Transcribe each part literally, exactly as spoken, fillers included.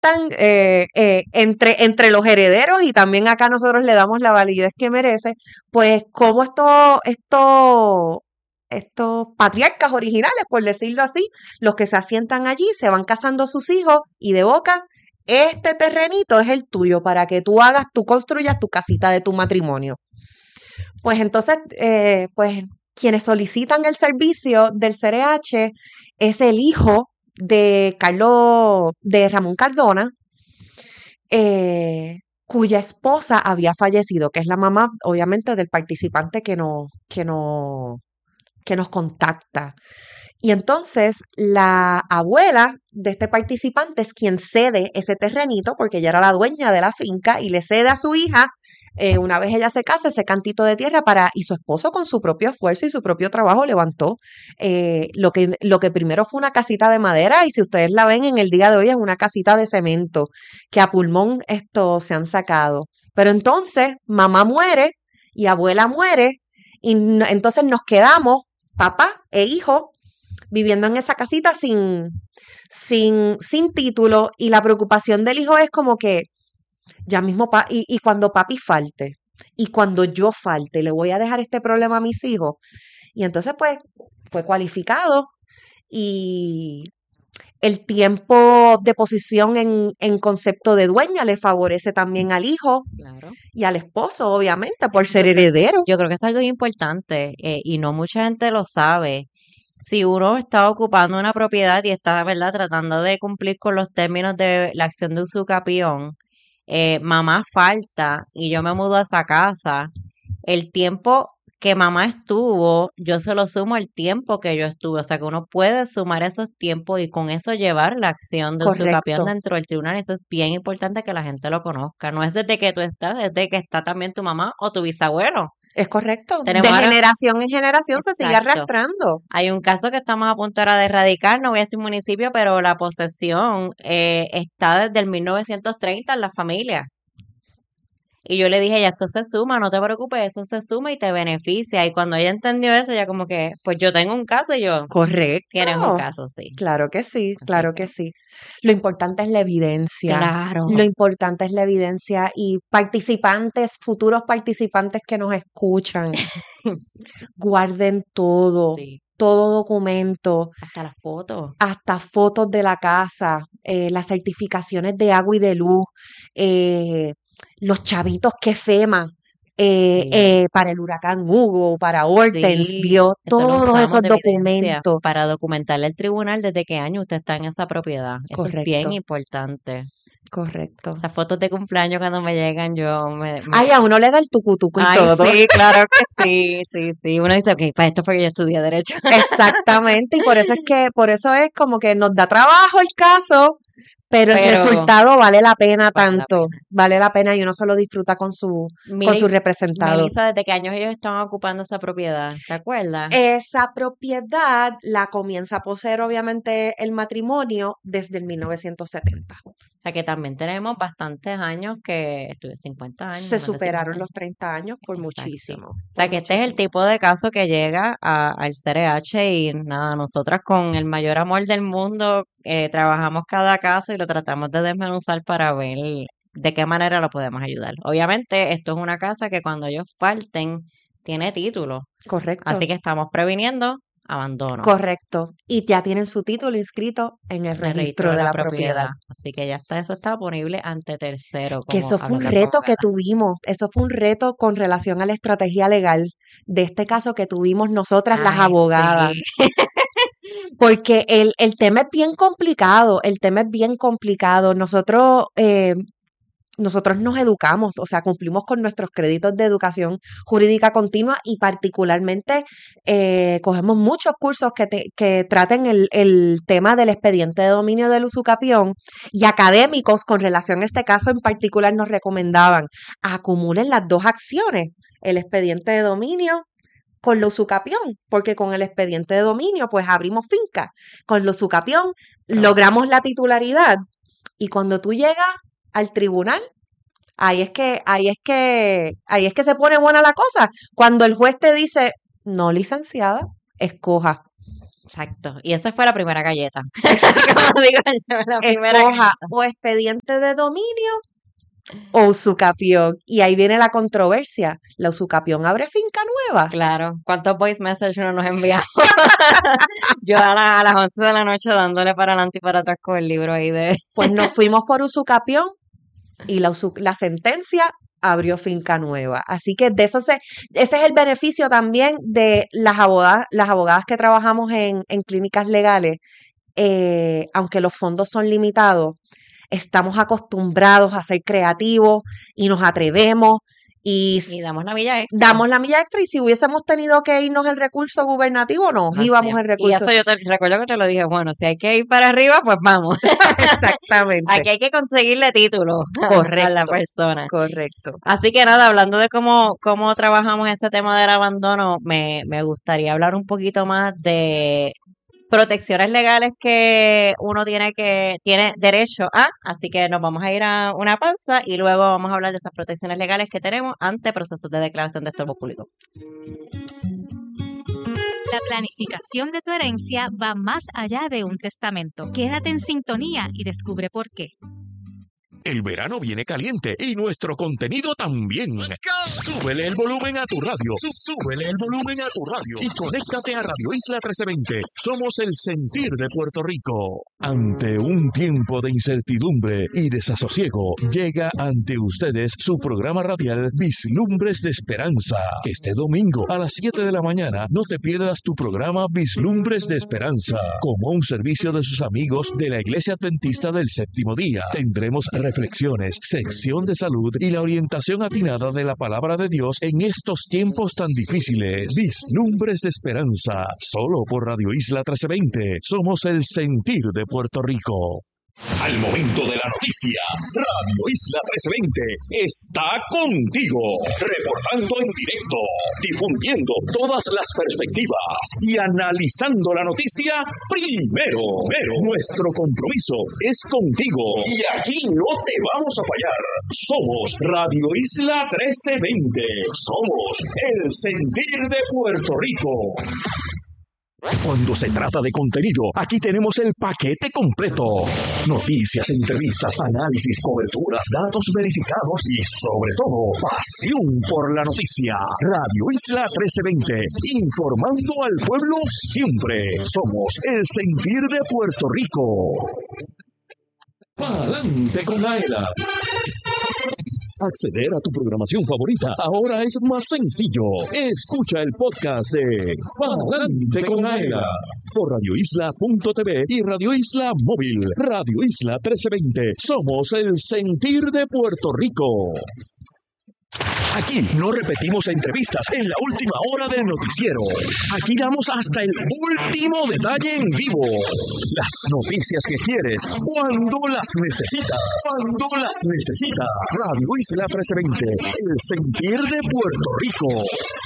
están eh, eh, entre, entre los herederos y también acá nosotros le damos la validez que merece, pues como esto, esto, estos patriarcas originales, por decirlo así, los que se asientan allí, se van casando sus hijos y de boca, este terrenito es el tuyo para que tú hagas, tú construyas tu casita de tu matrimonio. Pues entonces, eh, pues quienes solicitan el servicio del C R H es el hijo de Carlos, de Ramón Cardona, eh, cuya esposa había fallecido, que es la mamá, obviamente, del participante que nos, que nos, que nos contacta. Y entonces la abuela de este participante es quien cede ese terrenito, porque ella era la dueña de la finca, y le cede a su hija, eh, una vez ella se casa, ese cantito de tierra para, y su esposo con su propio esfuerzo y su propio trabajo levantó eh, lo que, lo que primero fue una casita de madera, y si ustedes la ven en el día de hoy es una casita de cemento, que a pulmón esto se han sacado. Pero entonces mamá muere y abuela muere, y no- entonces nos quedamos, papá e hijo, viviendo en esa casita sin, sin, sin título, y la preocupación del hijo es como que ya mismo, pa- y, y cuando papi falte, y cuando yo falte, le voy a dejar este problema a mis hijos. Y entonces pues fue cualificado y el tiempo de posición en, en concepto de dueña le favorece también al hijo Claro. y al esposo, obviamente, por ser Yo creo, heredero. yo creo que es algo importante eh, y no mucha gente lo sabe. Si uno está ocupando una propiedad y está, ¿verdad?, tratando de cumplir con los términos de la acción de usucapión, eh, mamá falta y yo me mudo a esa casa, el tiempo que mamá estuvo, yo se lo sumo al tiempo que yo estuve. O sea que uno puede sumar esos tiempos y con eso llevar la acción de usucapión Correcto. dentro del tribunal. Eso es bien importante que la gente lo conozca. No es desde que tú estás, es desde que está también tu mamá o tu bisabuelo. Es correcto. De Tenemos ahora, generación en generación se sigue exacto. arrastrando. Hay un caso que estamos a punto ahora de erradicar, no voy a decir municipio, pero la posesión eh, está desde el mil novecientos treinta en la familia. Y yo le dije, ya esto se suma, no te preocupes, eso se suma y te beneficia. Y cuando ella entendió eso, ya como que, pues yo tengo un caso y yo, tienes un Correcto. caso, sí. Claro que sí, Así claro que, que sí. Lo importante es la evidencia. Lo claro, importante es la evidencia y participantes, futuros participantes que nos escuchan, guarden todo, sí, todo documento, hasta las fotos. hasta fotos de la casa, eh, las certificaciones de agua y de luz, eh, los chavitos que FEMA eh, Sí, eh, para el huracán Hugo, para Hortense, sí, dio eso lo todos usamos esos de evidencia documentos. para documentarle al tribunal desde qué año usted está en esa propiedad. Eso es bien Correcto, importante. correcto. Esas fotos de cumpleaños cuando me llegan, yo me, me... Ay, a uno le da el tucutuco y Ay, todo. sí, claro que sí, sí, sí. Uno dice, ok, para esto fue que yo estudié Derecho. Exactamente, y por eso es que, por eso es como que nos da trabajo el caso, pero el Pero resultado vale la pena vale la tanto, pena. vale la pena y uno se lo disfruta con su, con Mira, su y representado. Melissa, ¿desde qué años ellos estaban ocupando esa propiedad? ¿Te acuerdas? Esa propiedad la comienza a poseer obviamente el matrimonio desde el mil novecientos setenta. O sea que también tenemos bastantes años que estuve cincuenta años, Se más de cincuenta superaron años. los treinta años por Exacto. muchísimo, O sea por que este es el muchísimo. tipo de caso que llega a- al C R H y nada, nosotras con el mayor amor del mundo eh, trabajamos cada caso y lo tratamos de desmenuzar para ver de qué manera lo podemos ayudar. Obviamente, esto es una casa que cuando ellos falten tiene título, Correcto. así que estamos previniendo abandono Correcto. Y ya tienen su título inscrito en el en el registro registro de de la la propiedad. propiedad. Así que ya está, eso está disponible ante tercero, Que como eso fue un hablan las reto que abogadas. tuvimos, eso fue un reto con relación a la estrategia legal de este caso que tuvimos nosotras las Ay, sí. abogadas. Porque el, el tema es bien complicado, el tema es bien complicado. Nosotros, eh, nosotros nos educamos, o sea, cumplimos con nuestros créditos de educación jurídica continua y particularmente eh, cogemos muchos cursos que, te- que traten el, el tema del expediente de dominio del usucapión y académicos con relación a este caso en particular nos recomendaban acumulen las dos acciones, el expediente de dominio con lo usucapión, porque con el expediente de dominio pues abrimos finca, con lo usucapión Propiedad. logramos la titularidad y cuando tú llegas al tribunal, ahí es que, ahí es que, ahí es que se pone buena la cosa. Cuando el juez te dice, no licenciada, escoja. Exacto. Y esa fue la primera galleta. Como digo yo, la primera Escoja galleta. o expediente de dominio o usucapión. Y ahí viene la controversia. ¿La usucapión abre finca nueva? Claro. ¿Cuántos voice messages uno nos enviamos? Yo a, la- a las once de la noche dándole para adelante y para atrás con el libro ahí de... Pues nos fuimos por usucapión y la, usu- la sentencia abrió finca nueva. Así que de eso se, ese es el beneficio también de las abogadas, las abogadas que trabajamos en, en clínicas legales. Eh, aunque los fondos son limitados, estamos acostumbrados a ser creativos y nos atrevemos y s- Y damos la milla extra. damos la milla extra, y si hubiésemos tenido que irnos el recurso gubernativo, nos Así íbamos es. el Y recurso. eso yo te recuerdo que te lo dije, bueno, si hay que ir para arriba, pues vamos. Exactamente. Aquí hay que conseguirle título a la Correcto, persona. correcto. Así que nada, hablando de cómo, cómo trabajamos ese tema del abandono, me, me gustaría hablar un poquito más de protecciones legales que uno tiene que tiene derecho a, así que nos vamos a ir a una pausa y luego vamos a hablar de esas protecciones legales que tenemos ante procesos de declaración de estorbo público. La planificación de tu herencia va más allá de un testamento. Quédate en sintonía y descubre por qué. El verano viene caliente y nuestro contenido también. Súbele el volumen a tu radio. Sú- Súbele el volumen a tu radio. Y conéctate a Radio Isla trece veinte. Somos el sentir de Puerto Rico. Ante un tiempo de incertidumbre y desasosiego, llega ante ustedes su programa radial Vislumbres de Esperanza. Este domingo a las siete de la mañana no te pierdas tu programa Vislumbres de Esperanza. Como un servicio de sus amigos de la Iglesia Adventista del Séptimo Día, tendremos reflexiones, sección de salud y la orientación atinada de la palabra de Dios en estos tiempos tan difíciles. Vislumbres de Esperanza, solo por Radio Isla trece veinte. Somos el sentir de Puerto Rico. Al momento de la noticia, Radio Isla trece veinte está contigo, reportando en directo, difundiendo todas las perspectivas y analizando la noticia primero. Pero nuestro compromiso es contigo y aquí no te vamos a fallar. Somos Radio Isla trece veinte, somos el sentir de Puerto Rico. Cuando se trata de contenido, aquí tenemos el paquete completo. Noticias, entrevistas, análisis, coberturas, datos verificados y, sobre todo, pasión por la noticia. Radio Isla trece veinte, informando al pueblo siempre. Somos el sentir de Puerto Rico. Pa'lante con Aela. Acceder a tu programación favorita ahora es más sencillo. Escucha el podcast de Pa'lante con Aela por radio isla punto t v y Radio Isla Móvil. Radio Isla trece veinte. Somos el sentir de Puerto Rico. Aquí no repetimos entrevistas en la última hora del noticiero. Aquí damos hasta el último detalle en vivo. Las noticias que quieres, cuando las necesitas. Cuando las necesitas. Radio Isla trece veinte, el sentir de Puerto Rico.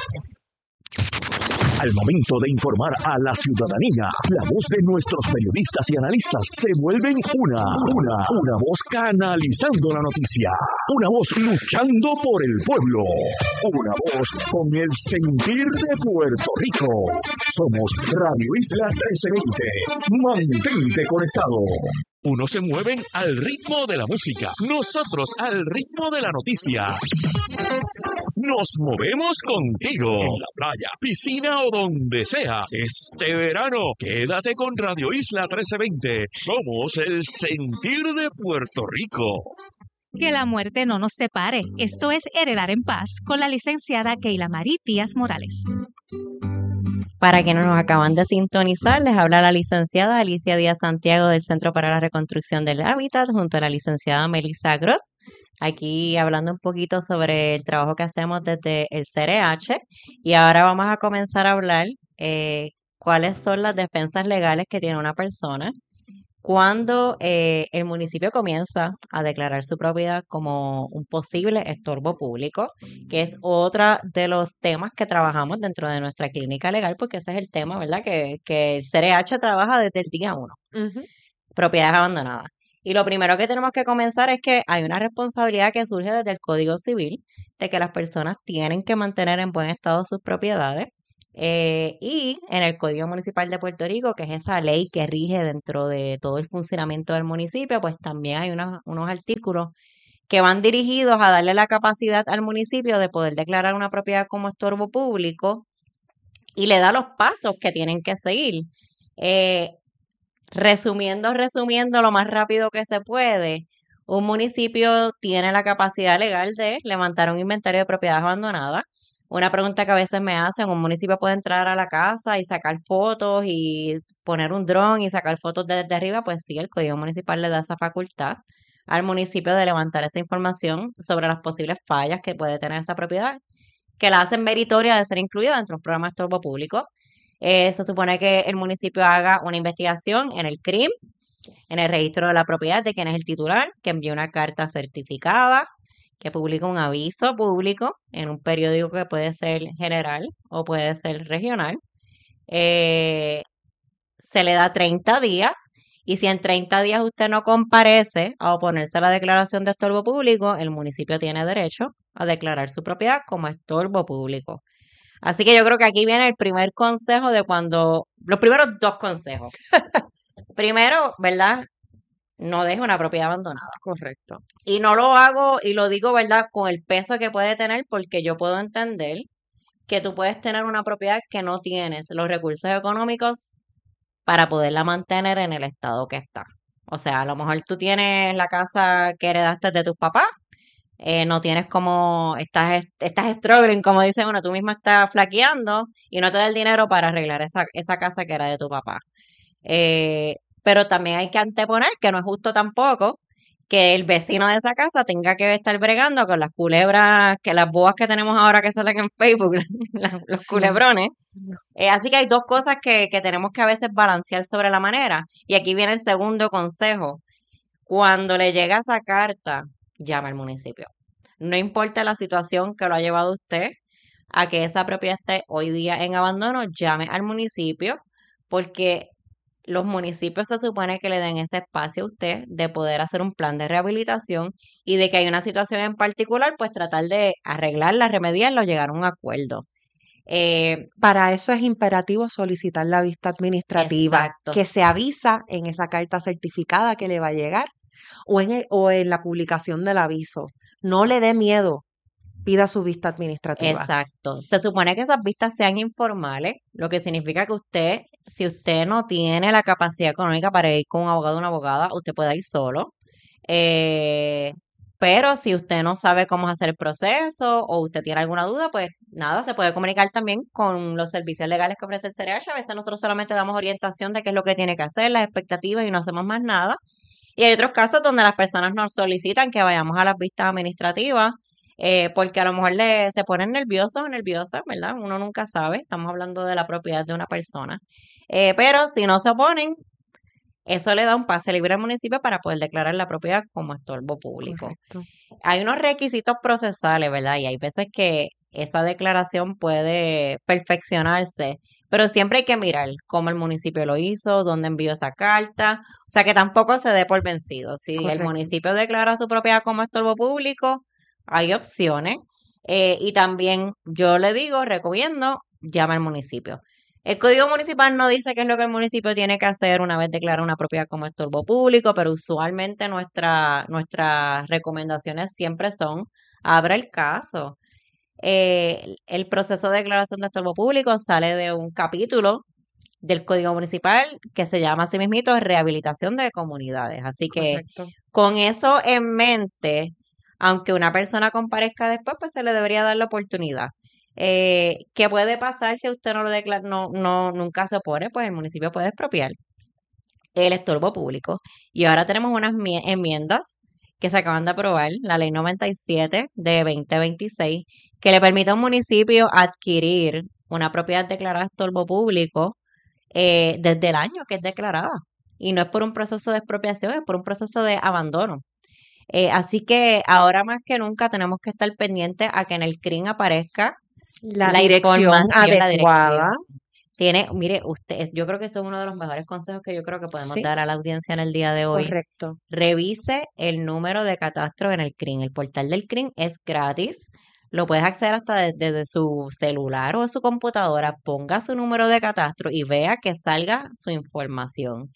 Al momento de informar a la ciudadanía, la voz de nuestros periodistas y analistas se vuelven una, una, una voz canalizando la noticia, una voz luchando por el pueblo, una voz con el sentir de Puerto Rico. Somos Radio Isla trece veinte. Mantente conectado. Unos se mueven al ritmo de la música, nosotros al ritmo de la noticia. Nos movemos contigo. En la playa, piscina o donde sea. Este verano, quédate con Radio Isla trece veinte. Somos el sentir de Puerto Rico. Que la muerte no nos separe. Esto es Heredar en Paz con la licenciada Keila Marí Díaz Morales. Para quienes nos acaban de sintonizar, les habla la licenciada Alicia Díaz Santiago del Centro para la Reconstrucción del Hábitat junto a la licenciada Melissa Gross. Aquí hablando un poquito sobre el trabajo que hacemos desde el C R H y ahora vamos a comenzar a hablar eh, cuáles son las defensas legales que tiene una persona cuando eh, el municipio comienza a declarar su propiedad como un posible estorbo público, que es otro de los temas que trabajamos dentro de nuestra clínica legal, porque ese es el tema, ¿verdad? Que, que el C R H trabaja desde el día uno. Ujú. Propiedades abandonadas. Y lo primero que tenemos que comenzar es que hay una responsabilidad que surge desde el Código Civil de que las personas tienen que mantener en buen estado sus propiedades. Eh, y en el Código Municipal de Puerto Rico, que es esa ley que rige dentro de todo el funcionamiento del municipio, pues también hay unos, unos artículos que van dirigidos a darle la capacidad al municipio de poder declarar una propiedad como estorbo público y le da los pasos que tienen que seguir. Eh, resumiendo, resumiendo lo más rápido que se puede, un municipio tiene la capacidad legal de levantar un inventario de propiedades abandonadas. Una pregunta que a veces me hacen, ¿un municipio puede entrar a la casa y sacar fotos y poner un dron y sacar fotos desde arriba? Pues sí, el Código Municipal le da esa facultad al municipio de levantar esa información sobre las posibles fallas que puede tener esa propiedad, que la hacen meritoria de ser incluida dentro de un programa de estorbo público. Eh, se supone que el municipio haga una investigación en el C R I M, en el registro de la propiedad de quién es el titular, que envíe una carta certificada, que publique un aviso público en un periódico que puede ser general o puede ser regional. Eh, se le da treinta días y si en treinta días usted no comparece a oponerse a la declaración de estorbo público, el municipio tiene derecho a declarar su propiedad como estorbo público. Así que yo creo que aquí viene el primer consejo de cuando, los primeros dos consejos. Primero, ¿verdad? No deje una propiedad abandonada. Correcto. Y no lo hago y lo digo, ¿verdad? Con el peso que puede tener porque yo puedo entender que tú puedes tener una propiedad que no tienes los recursos económicos para poderla mantener en el estado que está. O sea, a lo mejor tú tienes la casa que heredaste de tus papás, eh, no tienes como, estás, estás struggling, como dice uno, tú misma estás flaqueando y no te da el dinero para arreglar esa, esa casa que era de tu papá. Eh, pero también hay que anteponer, que no es justo tampoco, que el vecino de esa casa tenga que estar bregando con las culebras, que las boas que tenemos ahora que salen en Facebook, la- los Sí. culebrones. Eh, así que hay dos cosas que, que tenemos que a veces balancear sobre la manera. Y aquí viene el segundo consejo. Cuando le llega esa carta, llama al municipio. No importa la situación que lo ha llevado usted a que esa propiedad esté hoy día en abandono, llame al municipio porque los municipios se supone que le den ese espacio a usted de poder hacer un plan de rehabilitación y de que hay una situación en particular, pues tratar de arreglarla, remediarla o llegar a un acuerdo. Eh, Para eso es imperativo solicitar la vista administrativa, exacto. que se avisa en esa carta certificada que le va a llegar o en, el- o en la publicación del aviso. No le dé miedo, pida su vista administrativa. Exacto. Se supone que esas vistas sean informales, lo que significa que usted, si usted no tiene la capacidad económica para ir con un abogado o una abogada, usted puede ir solo. Eh, pero si usted no sabe cómo hacer el proceso o usted tiene alguna duda, pues nada, se puede comunicar también con los servicios legales que ofrece el C R H. A veces nosotros solamente damos orientación de qué es lo que tiene que hacer, las expectativas y no hacemos más nada. Y hay otros casos donde las personas nos solicitan que vayamos a las vistas administrativas, eh, porque a lo mejor le, se ponen nerviosos o nerviosas, ¿verdad? Uno nunca sabe, estamos hablando de la propiedad de una persona. Eh, pero si no se oponen, eso le da un pase libre al municipio para poder declarar la propiedad como estorbo público. Correcto. Hay unos requisitos procesales, ¿verdad? Y hay veces que esa declaración puede perfeccionarse, pero siempre hay que mirar cómo el municipio lo hizo, dónde envió esa carta, o sea que tampoco se dé por vencido. Si el Correcto. municipio declara su propiedad como estorbo público, hay opciones. Eh, y también yo le digo, recomiendo, llama al municipio. El Código Municipal no dice qué es lo que el municipio tiene que hacer una vez declara una propiedad como estorbo público, pero usualmente nuestra, nuestras recomendaciones siempre son, abra el caso. Eh, el el proceso de declaración de estorbo público sale de un capítulo del Código Municipal que se llama así mismito Rehabilitación de Comunidades. Así que Correcto. con eso en mente, aunque una persona comparezca después, pues se le debería dar la oportunidad. Eh, ¿qué puede pasar si usted no lo declara, no, no, nunca se opone? Pues el municipio puede expropiar el estorbo público. Y ahora tenemos unas mie- enmiendas que se acaban de aprobar, la ley noventa y siete de dos mil veintiséis, que le permite a un municipio adquirir una propiedad declarada estorbo público eh, desde el año que es declarada. Y no es por un proceso de expropiación, es por un proceso de abandono. Eh, así que ahora más que nunca tenemos que estar pendientes a que en el C R I M aparezca La la dirección información, la adecuada. dirección. Tiene, mire, usted, yo creo que esto es uno de los mejores consejos que yo creo que podemos Sí, dar a la audiencia en el día de hoy. correcto. Revise el número de catastro en el C R I M. El portal del C R I M es gratis. lo puedes acceder hasta de- desde su celular o de su computadora, ponga su número de catastro y vea que salga su información.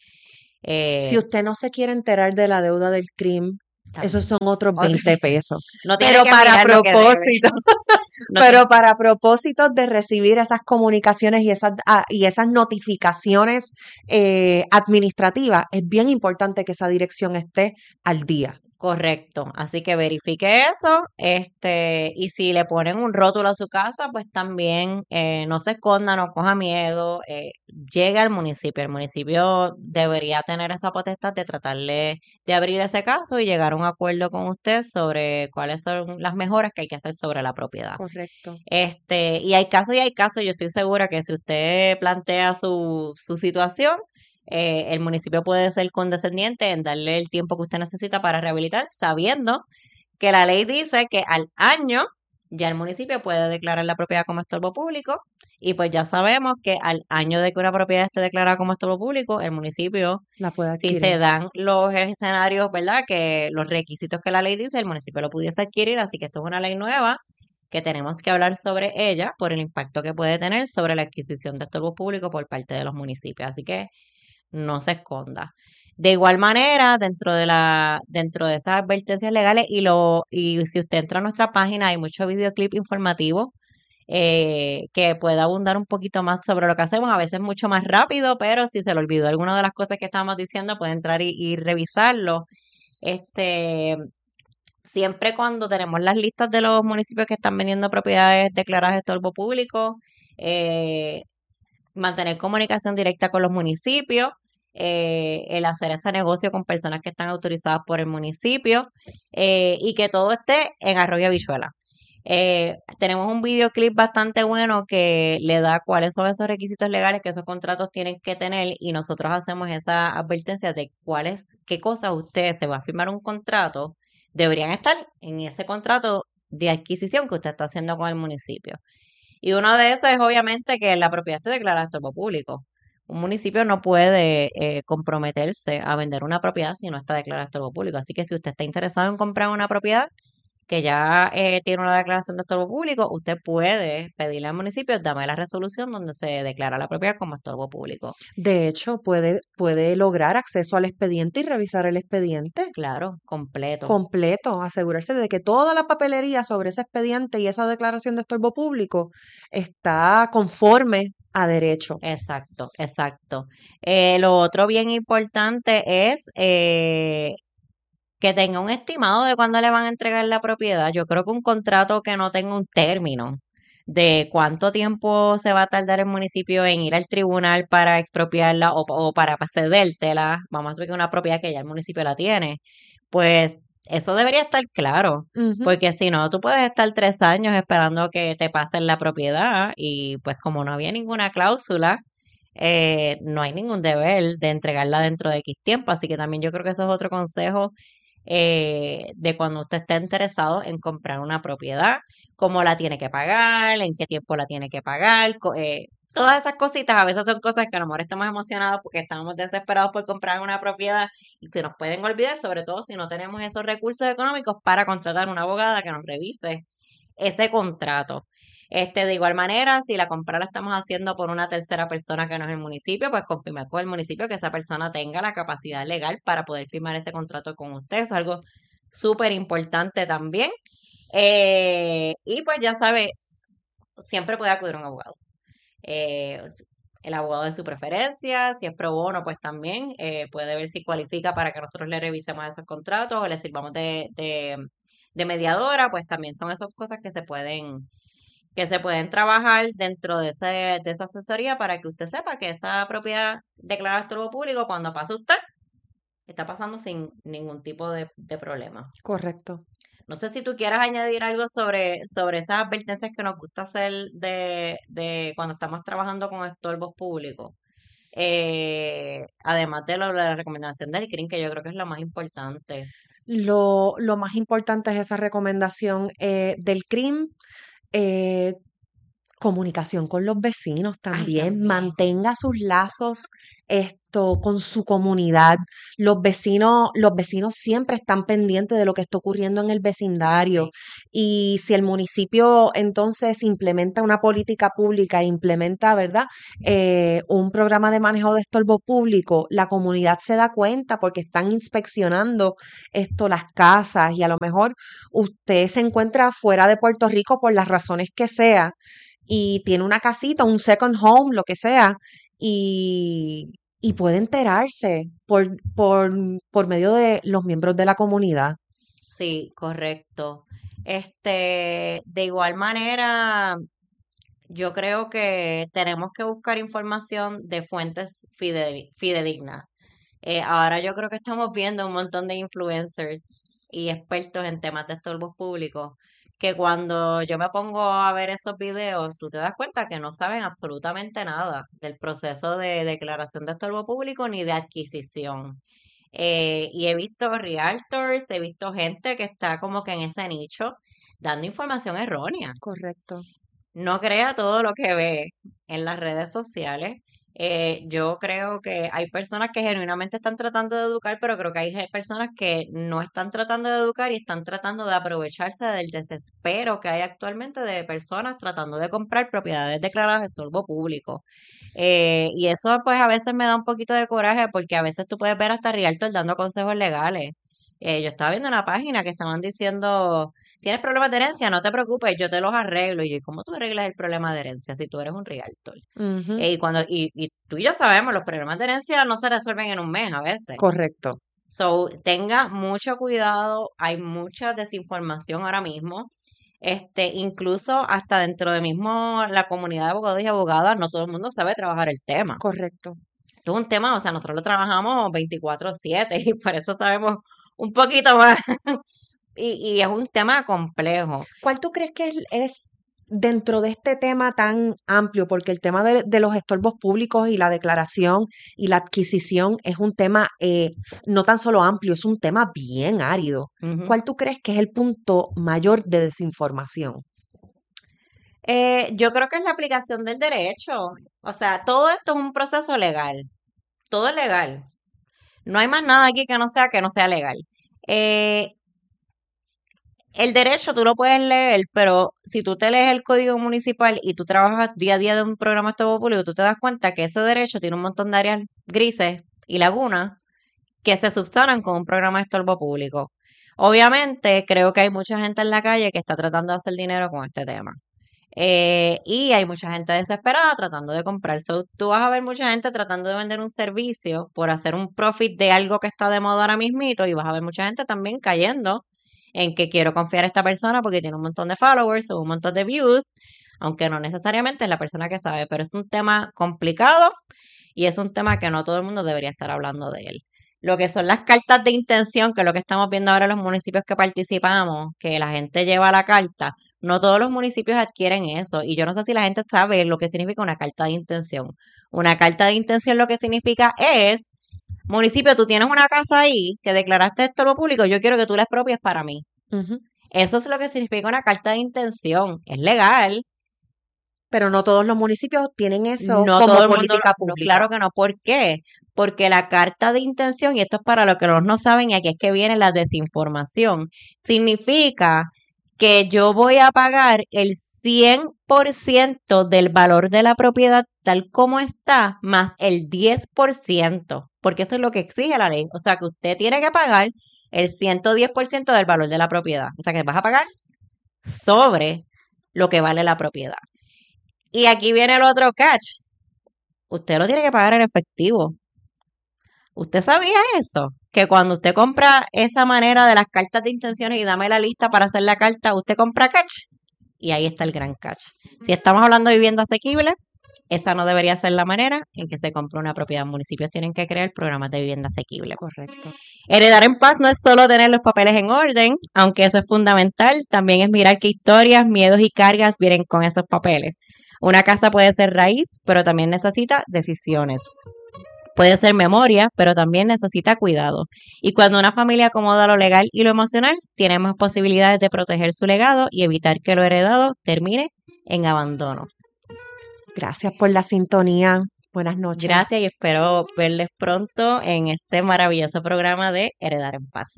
Si Eh, usted no se quiere enterar de la deuda del crimen, esos son otros Otro- veinte pesos. no tiene Pero que para mirar lo que debe. propósito, No te- pero para propósitos de recibir esas comunicaciones y esas, ah, y esas notificaciones eh, administrativas, es bien importante que esa dirección esté al día. Correcto, así que verifique eso, este, y si le ponen un rótulo a su casa, pues también eh, no se esconda, no coja miedo, eh, llegue al municipio. El municipio debería tener esa potestad de tratarle de abrir ese caso y llegar a un acuerdo con usted sobre cuáles son las mejoras que hay que hacer sobre la propiedad. Correcto. Este, y hay casos y hay casos, yo estoy segura que si usted plantea su, su situación, eh, el municipio puede ser condescendiente en darle el tiempo que usted necesita para rehabilitar, sabiendo que la ley dice que al año ya el municipio puede declarar la propiedad como estorbo público y pues ya sabemos que al año de que una propiedad esté declarada como estorbo público, el municipio, La puede si adquirir. se dan los escenarios, ¿verdad? Que los requisitos que la ley dice, el municipio lo pudiese adquirir, así que esto es una ley nueva que tenemos que hablar sobre ella por el impacto que puede tener sobre la adquisición de estorbos públicos por parte de los municipios. Así que no se esconda. De igual manera, dentro de la, dentro de esas advertencias legales y lo, y si usted entra a nuestra página, hay mucho videoclip informativo eh, que puede abundar un poquito más sobre lo que hacemos, a veces mucho más rápido, pero si se le olvidó alguna de las cosas que estábamos diciendo, puede entrar y, y revisarlo. Este, siempre cuando tenemos las listas de los municipios que están vendiendo propiedades declaradas de estorbo público, eh, mantener comunicación directa con los municipios, eh, el hacer ese negocio con personas que están autorizadas por el municipio eh, y que todo esté en Arroyo Habichuela. Eh, tenemos un videoclip bastante bueno que le da cuáles son esos requisitos legales que esos contratos tienen que tener y nosotros hacemos esa advertencia de cuáles, qué cosas usted se va a firmar un contrato, deberían estar en ese contrato de adquisición que usted está haciendo con el municipio. Y uno de esos es obviamente que la propiedad esté declarada de estorbo público. Un municipio no puede eh, comprometerse a vender una propiedad si no está declarada de estorbo público. Así que si usted está interesado en comprar una propiedad que ya eh, tiene una declaración de estorbo público, usted puede pedirle al municipio, dame la resolución donde se declara la propiedad como estorbo público. De hecho, puede, puede lograr acceso al expediente y revisar el expediente Claro, completo. completo, asegurarse de que toda la papelería sobre ese expediente y esa declaración de estorbo público está conforme a derecho. Exacto, exacto. Eh, lo otro bien importante es eh, que tenga un estimado de cuándo le van a entregar la propiedad. Yo creo que un contrato que no tenga un término de cuánto tiempo se va a tardar el municipio en ir al tribunal para expropiarla o, o para cedértela, vamos a decir que una propiedad que ya el municipio la tiene, pues eso debería estar claro, Ujú. porque si no, tú puedes estar tres años esperando que te pasen la propiedad y pues como no había ninguna cláusula, eh, no hay ningún deber de entregarla dentro de X tiempo, así que también yo creo que eso es otro consejo eh, de cuando usted esté interesado en comprar una propiedad, cómo la tiene que pagar, en qué tiempo la tiene que pagar, co- eh, todas esas cositas, a veces son cosas que a lo mejor estamos emocionados porque estamos desesperados por comprar una propiedad y se nos pueden olvidar, sobre todo si no tenemos esos recursos económicos para contratar una abogada que nos revise ese contrato. Este, de igual manera, si la compra la estamos haciendo por una tercera persona que no es el municipio, pues confirmar con el municipio que esa persona tenga la capacidad legal para poder firmar ese contrato con usted. Es algo súper importante también. Eh, y pues ya sabe, siempre puede acudir a un abogado. Eh, el abogado de su preferencia, si es pro bono, pues también eh, puede ver si cualifica para que nosotros le revisemos esos contratos o le sirvamos de, de, de mediadora, pues también son esas cosas que se pueden que se pueden trabajar dentro de, ese, de esa asesoría para que usted sepa que esa propiedad declarada de estorbo público, cuando pase usted, está pasando sin ningún tipo de, de problema. Correcto. No sé si tú quieras añadir algo sobre, sobre esas advertencias que nos gusta hacer de, de cuando estamos trabajando con estorbos públicos. Eh, además de, lo, de la recomendación del C R I M, que yo creo que es lo más importante. Lo, lo más importante es esa recomendación eh, del C R I M. Eh, Comunicación con los vecinos Ay, también, también. mantenga sus lazos esto con su comunidad. Los vecinos, los vecinos siempre están pendientes de lo que está ocurriendo en el vecindario. Sí. Y si el municipio entonces implementa una política pública, implementa, ¿verdad? Eh, un programa de manejo de estorbo público, la comunidad se da cuenta porque están inspeccionando esto, las casas, y a lo mejor usted se encuentra fuera de Puerto Rico por las razones que sea y tiene una casita, un second home, lo que sea, y, y puede enterarse por, por, por medio de los miembros de la comunidad. Sí, correcto. Este, de igual manera, yo creo que tenemos que buscar información de fuentes fide- fidedignas. Eh, ahora yo creo que estamos viendo un montón de influencers y expertos en temas de estorbos públicos que cuando yo me pongo a ver esos videos, tú te das cuenta que no saben absolutamente nada del proceso de declaración de estorbo público ni de adquisición. Eh, y he visto realtors, he visto gente que está como que en ese nicho dando información errónea. Correcto. No crea todo lo que ve en las redes sociales. Eh, yo creo que hay personas que genuinamente están tratando de educar, pero creo que hay ge- personas que no están tratando de educar y están tratando de aprovecharse del desespero que hay actualmente de personas tratando de comprar propiedades declaradas de estorbo público. Eh, y eso pues a veces me da un poquito de coraje porque a veces tú puedes ver hasta realtors dando consejos legales. Eh, yo estaba viendo una página que estaban diciendo, tienes problemas de herencia, no te preocupes, yo te los arreglo. Y yo, ¿cómo tú arreglas el problema de herencia si tú eres un realtor? Ujú. Eh, y cuando y, y tú y yo sabemos, los problemas de herencia no se resuelven en un mes a veces. Correcto. So, tenga mucho cuidado, hay mucha desinformación ahora mismo. Este, incluso hasta dentro de mismo la comunidad de abogados y abogadas, no todo el mundo sabe trabajar el tema. Correcto. Esto es un tema, o sea, nosotros lo trabajamos veinticuatro siete y por eso sabemos un poquito más. Y, y es un tema complejo. ¿Cuál tú crees que es, es dentro de este tema tan amplio? Porque el tema de, de los estorbos públicos y la declaración y la adquisición es un tema eh, no tan solo amplio, es un tema bien árido. Ujú. ¿Cuál tú crees que es el punto mayor de desinformación? Eh, yo creo que es la aplicación del derecho. O sea, todo esto es un proceso legal. Todo es legal. No hay más nada aquí que no sea que no sea legal. Eh, el derecho tú lo puedes leer, pero si tú te lees el código municipal y tú trabajas día a día de un programa de estorbo público, tú te das cuenta que ese derecho tiene un montón de áreas grises y lagunas que se subsanan con un programa de estorbo público. Obviamente, creo que hay mucha gente en la calle que está tratando de hacer dinero con este tema. Eh, y hay mucha gente desesperada tratando de comprar. So, tú vas a ver mucha gente tratando de vender un servicio por hacer un profit de algo que está de moda ahora mismito y vas a ver mucha gente también cayendo en que quiero confiar a esta persona porque tiene un montón de followers o un montón de views, aunque no necesariamente es la persona que sabe, pero es un tema complicado y es un tema que no todo el mundo debería estar hablando de él. Lo que son las cartas de intención, que es lo que estamos viendo ahora en los municipios que participamos, que la gente lleva la carta, no todos los municipios adquieren eso. Y yo no sé si la gente sabe lo que significa una carta de intención. Una carta de intención lo que significa es, municipio, tú tienes una casa ahí que declaraste esto lo público, yo quiero que tú la expropies para mí. Ujú. Eso es lo que significa una carta de intención. Es legal. Pero no todos los municipios tienen eso No como todo el mundo, política lo- no, pública. claro que no. ¿Por qué? Porque la carta de intención, y esto es para los que los no saben, y aquí es que viene la desinformación, significa que yo voy a pagar el cien por ciento del valor de la propiedad tal como está, más el diez por ciento, porque eso es lo que exige la ley. O sea, que usted tiene que pagar el ciento diez por ciento del valor de la propiedad. O sea, que vas a pagar sobre lo que vale la propiedad. Y aquí viene el otro catch. Usted lo tiene que pagar en efectivo. ¿Usted sabía eso? Que cuando usted compra esa manera de las cartas de intenciones y dame la lista para hacer la carta, usted compra catch. Y ahí está el gran catch. Si estamos hablando de vivienda asequible, esa no debería ser la manera en que se compra una propiedad. Municipios tienen que crear programas de vivienda asequible. Correcto. Heredar en paz no es solo tener los papeles en orden, aunque eso es fundamental, también es mirar qué historias, miedos y cargas vienen con esos papeles. Una casa puede ser raíz, pero también necesita decisiones. Puede ser memoria, pero también necesita cuidado. Y cuando una familia acomoda lo legal y lo emocional, tiene más posibilidades de proteger su legado y evitar que lo heredado termine en abandono. Gracias por la sintonía. Buenas noches. Gracias y espero verles pronto en este maravilloso programa de Heredar en Paz.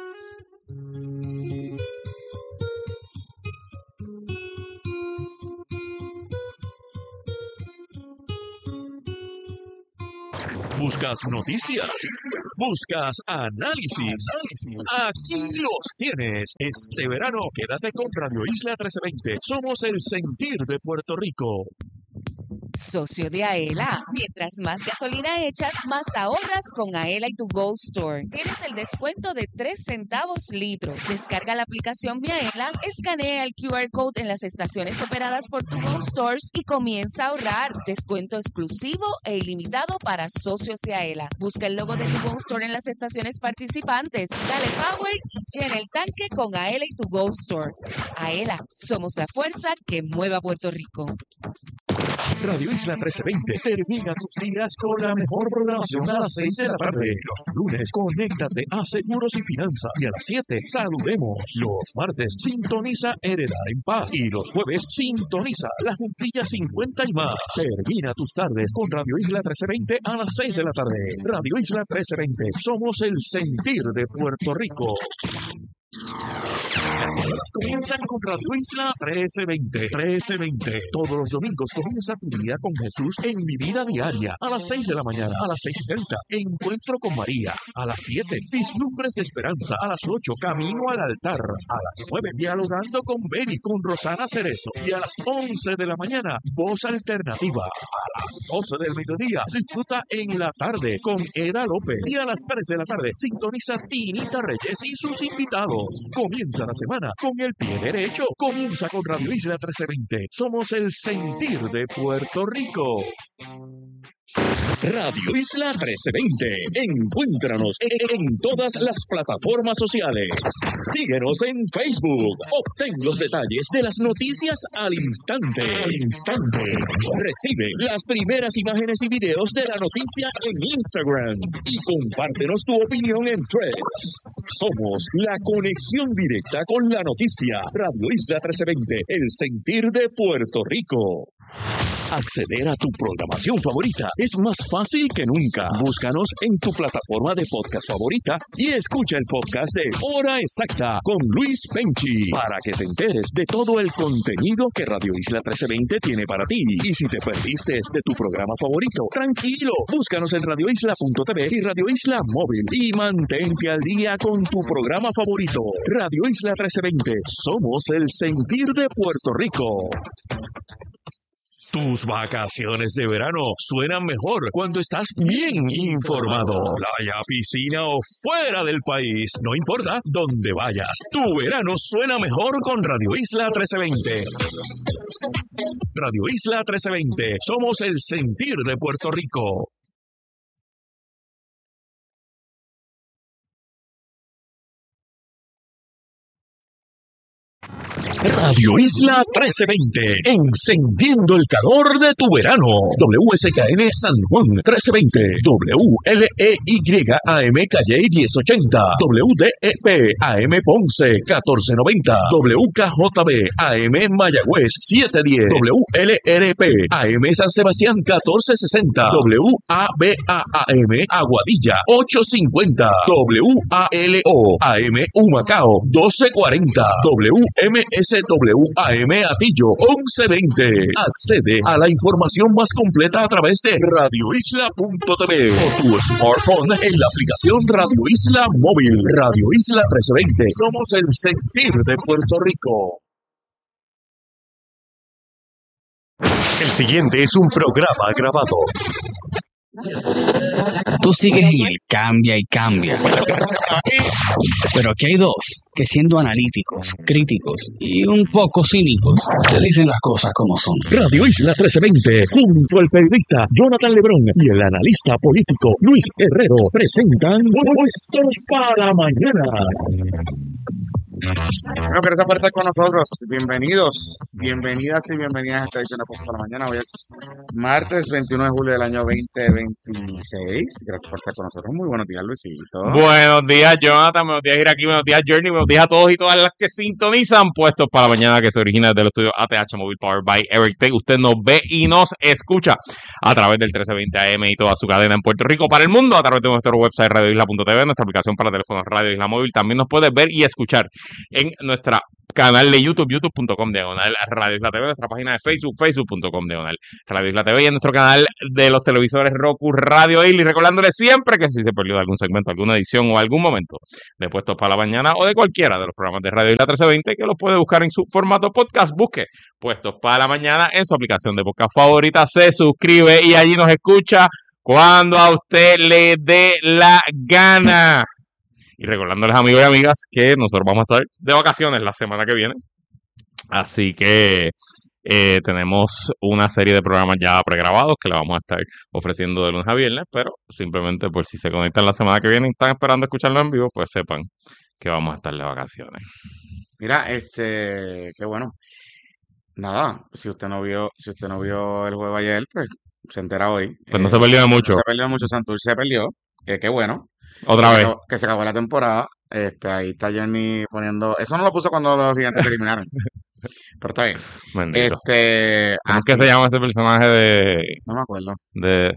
¿Buscas noticias? ¿Buscas análisis? Aquí los tienes. Este verano quédate con Radio Isla trece veinte. Somos el sentir de Puerto Rico. Socio de Aela. Mientras más gasolina echas, más ahorras con Aela y tu Go Store. Tienes el descuento de tres centavos litro. Descarga la aplicación Mi Aela, escanea el Q R Code en las estaciones operadas por tu Go Stores y comienza a ahorrar. Descuento exclusivo e ilimitado para socios de Aela. Busca el logo de tu Go Store en las estaciones participantes. Dale power y llena el tanque con Aela y tu Go Store. Aela, somos la fuerza que mueve a Puerto Rico. Radio Isla trece veinte termina tus días con la mejor programación a las seis de la tarde. Los lunes, conéctate a Seguros y Finanzas. Y a las siete, saludemos. Los martes, sintoniza Heredar en Paz. Y los jueves, sintoniza La Juntilla cincuenta y más. Termina tus tardes con Radio Isla trece veinte a las seis de la tarde. Radio Isla trece veinte, somos el sentir de Puerto Rico. Las horas comienzan con Radio Isla trece veinte. trece veinte. Todos los domingos comienza tu día con Jesús en Mi Vida Diaria. A las seis de la mañana, a las seis y treinta, Encuentro con María. A las siete, Vislumbres de Esperanza. A las ocho, Camino al Altar. A las nueve, Dialogando con Beni, con Rosana Cerezo. Y a las once de la mañana, Voz Alternativa. A las doce del mediodía, disfruta En la Tarde con Eda López. Y a las tres de la tarde, sintoniza Tinita Reyes y sus invitados. Comienza la semana con el pie derecho. Comienza con Radio Isla trece veinte. Somos el sentir de Puerto Rico. Radio Isla trece veinte. Encuéntranos en todas las plataformas sociales. Síguenos en Facebook. Obtén los detalles de las noticias al instante. Al instante. Recibe las primeras imágenes y videos de la noticia en Instagram. Y compártenos tu opinión en Threads. Somos la conexión directa con la noticia. Radio Isla trece veinte. El sentir de Puerto Rico. Acceder a tu programación favorita es más fácil que nunca. Búscanos en tu plataforma de podcast favorita y escucha el podcast de Hora Exacta con Luis Penchi para que te enteres de todo el contenido que Radio Isla trece veinte tiene para ti. Y si te perdiste de tu programa favorito, tranquilo, búscanos en radio isla punto t v y Radio Isla Móvil y mantente al día con tu programa favorito. Radio Isla trece veinte, somos el sentir de Puerto Rico. Tus vacaciones de verano suenan mejor cuando estás bien informado. Playa, piscina o fuera del país, no importa dónde vayas. Tu verano suena mejor con Radio Isla trece veinte. Radio Isla trece veinte, somos el sentir de Puerto Rico. Radio Isla trece veinte, encendiendo el calor de tu verano. W S K N San Juan trece veinte, W L E Y A M Calle diez ochenta, W D E P A M Ponce catorce noventa, W K J B A M Mayagüez siete diez, W L R P A M San Sebastián catorce sesenta, W A B A A M Aguadilla ocho cincuenta, W A L O A M Humacao doce cuarenta, W M S W A M Atillo once veinte. Accede a la información más completa a través de radio isla punto t v o tu smartphone en la aplicación Radio Isla Móvil. Radio Isla trece veinte. Somos el sentir de Puerto Rico. El siguiente es un programa grabado. Tú sigues en el cambia y cambia. Pero aquí hay dos que, siendo analíticos, críticos y un poco cínicos, te dicen las cosas como son. Radio Isla trece veinte, junto al periodista Jonathan Lebrón y el analista político Luis Herrero, presentan Puestos para Mañana. Bueno, gracias por estar con nosotros. Bienvenidos. Bienvenidas y bienvenidas a esta edición de Podcast por la Mañana. Hoy es martes veintiuno de julio del año veinte veintiséis. Gracias por estar con nosotros. Muy buenos días, Luisito. Buenos días, Jonathan. Buenos días, Iraquí. Buenos días, Journey. Buenos días a todos y todas las que sintonizan Puestos para la Mañana, que se origina desde el estudio A T H Móvil Powered by Eric Tech. Usted nos ve y nos escucha a través del trece veinte A M y toda su cadena en Puerto Rico para el mundo, a través de nuestro website radio isla punto t v, nuestra aplicación para teléfonos Radio Isla Móvil. También nos puede ver y escuchar en nuestra canal de YouTube, youtube punto com diagonal Radio Isla T V, nuestra página de Facebook, facebook punto com diagonal Radio Isla T V, y en nuestro canal de los televisores Roku Radio Isla. Y recordándole siempre que si se perdió de algún segmento, alguna edición o algún momento de Puestos para la Mañana o de cualquiera de los programas de Radio Isla trece veinte, que los puede buscar en su formato podcast, busque Puestos para la Mañana en su aplicación de podcast favorita, se suscribe y allí nos escucha cuando a usted le dé la gana. Y recordándoles, amigos y amigas, que nosotros vamos a estar de vacaciones la semana que viene. Así que eh, tenemos una serie de programas ya pregrabados que le vamos a estar ofreciendo de lunes a viernes, pero simplemente por si se conectan la semana que viene y están esperando escucharlo en vivo, pues sepan que vamos a estar de vacaciones. Mira, este, qué bueno. Nada, si usted no vio, si usted no vio el juego ayer, pues se entera hoy. Pues no Eh, se perdió de mucho. No se perdió mucho, Santurce se perdió. Eh, qué bueno. Otra Que se vez. acabó, que se acabó la temporada. Este, ahí está Jenny poniendo. Eso no lo puso cuando los gigantes se eliminaron. Pero está bien. Bendito. Este, ¿Cómo es así, que se llama ese personaje de, no me acuerdo. de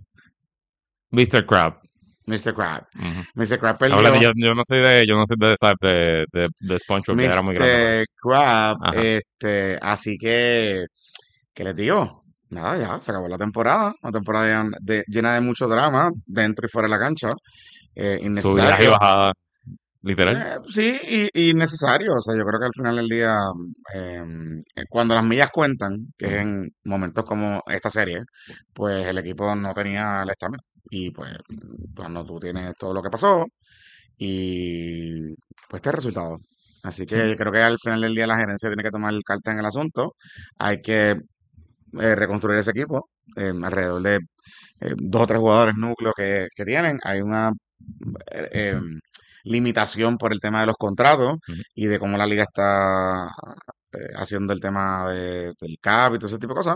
mister Crab? mister Crab. Ujú. mister Crab perdió. Habla de- yo, yo no soy de, yo no soy de, ¿sabes? de, de, de SpongeBob, que era muy grande para mister eso. Crab, Ajá. este, así que, ¿qué les digo? Nada, ya, se acabó la temporada, una temporada de- llena de mucho drama, dentro y fuera de la cancha, eh, Subidas y innecesario. bajadas, literal. Eh, sí, y, y necesario, o sea, yo creo que al final del día, eh, eh, cuando las millas cuentan, que es en momentos como esta serie, pues el equipo no tenía la estamina, y pues cuando tú tienes todo lo que pasó, y pues este resultado. Así que yo creo que al final del día la gerencia tiene que tomar carta en el asunto. Hay que eh, reconstruir ese equipo eh, alrededor de eh, dos o tres jugadores núcleos que, que tienen. Hay una eh, eh, limitación por el tema de los contratos Ujú. y de cómo la liga está eh, haciendo el tema de- del cap y todo ese tipo de cosas.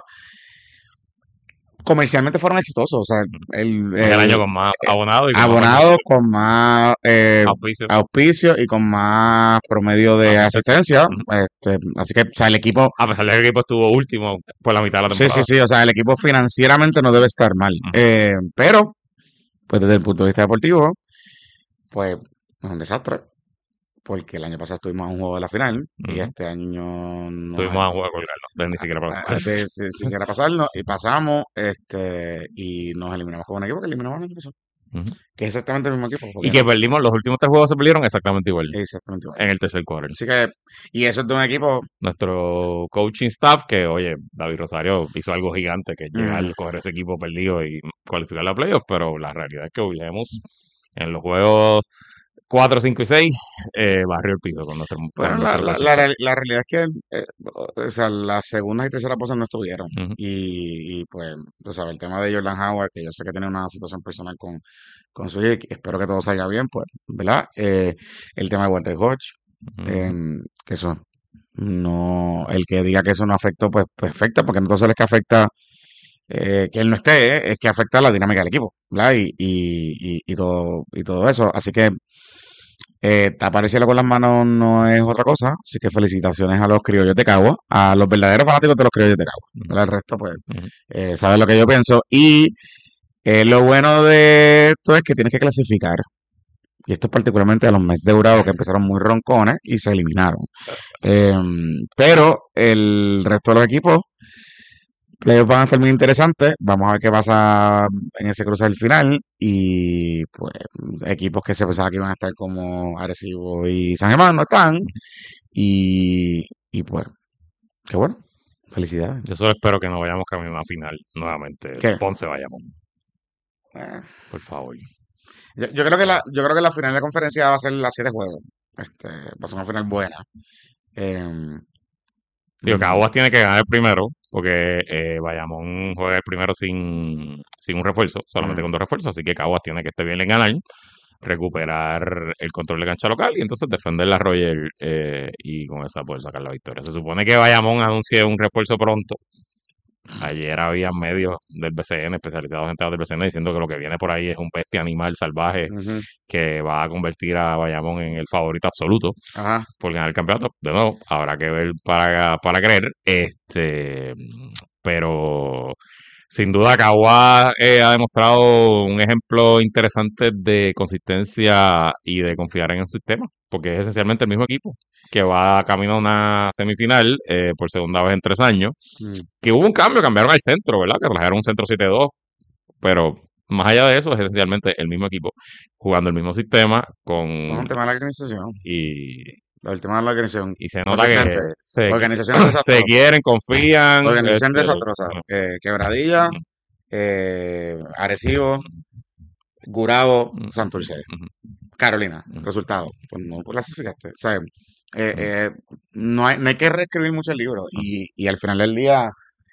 Comercialmente fueron exitosos. O sea, el, Es el el- año con más abonados y con más abonados con más eh, auspicios. auspicio y con más promedio de Asistencia. asistencia. Ujú. Este, así que, o sea, el equipo, A pesar de que el equipo estuvo último por la mitad de la sí, sí, temporada. sí, o sea, el equipo financieramente no debe estar mal. Ujú. Eh, pero, pues desde el punto de vista deportivo, pues es un desastre. Porque el año pasado estuvimos a un juego de la final y Ujú. este año no Tuvimos a jugar a colgarlo, de ni siquiera para a- de si- siquiera pasarnos y pasamos este y nos eliminamos con un equipo que eliminamos el año pasado, Ujú. que es exactamente el mismo equipo. porque Y que no- perdimos, los últimos tres juegos se perdieron exactamente igual es exactamente igual. en el tercer quarter. Así que, y eso es de un equipo, Nuestro coaching staff, que oye, David Rosario hizo algo gigante, que es llegar, Mm. coger ese equipo perdido y cualificar la playoff, pero la realidad es que Williams en los juegos cuatro, cinco y seis eh, barrió el piso con nuestro, con bueno, la, nuestro la, coaching la, staff. real- la realidad es que eh, o sea, las segundas y terceras cosas no estuvieron. Ujú. Y, y pues, tú sabes, el tema de Jordan Howard, que yo sé que tiene una situación personal con, con su hija, y espero que todo salga bien, pues, ¿verdad? Eh, el tema de Walter Hodge, Ujú. em, que eso no, el que diga que eso no afectó, pues, pues afecta, porque no solo es que afecta eh, que él no esté, eh, es que afecta la dinámica del equipo, ¿verdad? Y, y, y, y todo, y todo eso. Así que eh, tapar el cielo con las manos no es otra cosa. Así que felicitaciones a los criollos de Cagua, a los verdaderos fanáticos de los criollos de Cagua. ¿Verdad? El resto, pues, Ujú. eh, saben lo que yo pienso. Y eh, lo bueno de esto es que tienes que clasificar. Y esto es particularmente a los Mets de Urabo, que empezaron muy roncones y se eliminaron. Em, pero el resto de los equipos, playoffs van a ser muy interesantes. Vamos a ver qué pasa en ese cruce del final. Y pues equipos que se pensaba que iban a estar como Arecibo y San Germán no están. Y, y pues, qué bueno. Felicidades. Yo solo espero que no vayamos camino a una final nuevamente. ¿Qué? Ponce vayamos, Eh, por favor. Yo, yo creo que la, yo creo que la final de conferencia va a ser las siete juegos. Este, va a ser una final buena. Em, Digo, mm, Caguas tiene que ganar el primero, porque eh, Bayamón juega el primero sin, sin un refuerzo, solamente mm. con dos refuerzos, así que Caguas tiene que estar bien en ganar. recuperar el control de cancha local y entonces defender la Royal eh, y con esa poder sacar la victoria. Se supone que Bayamón anuncie un refuerzo pronto. Ayer había medios del B C N, especializados en temas del B C N, diciendo que lo que viene por ahí es un bestia animal salvaje Ujú. que va a convertir a Bayamón en el favorito absoluto Ajá. por ganar el campeonato. De nuevo, habrá que ver para, para creer. Este, pero sin duda Cagua eh, ha demostrado un ejemplo interesante de consistencia y de confiar en el sistema, porque es esencialmente el mismo equipo que va camino a una semifinal eh, por segunda vez en tres años. Mm. Que hubo un cambio, cambiaron el centro, ¿verdad? Que trajeron un centro siete dos, pero más allá de eso es esencialmente el mismo equipo, jugando el mismo sistema Es con un tema de la organización. y, El tema de la organización. y se nota que Consistente. se, Organización se desastrosa. quieren, confían. Organización este, desastrosa. Eh, Quebradilla, ujú, eh, Arecibo, Gurabo, ujú, Santurce. ujú, Carolina, ujú. resultado. Pues no clasificaste. O sea, eh, eh, no hay, no hay que reescribir mucho el libro. Y, y al final del día,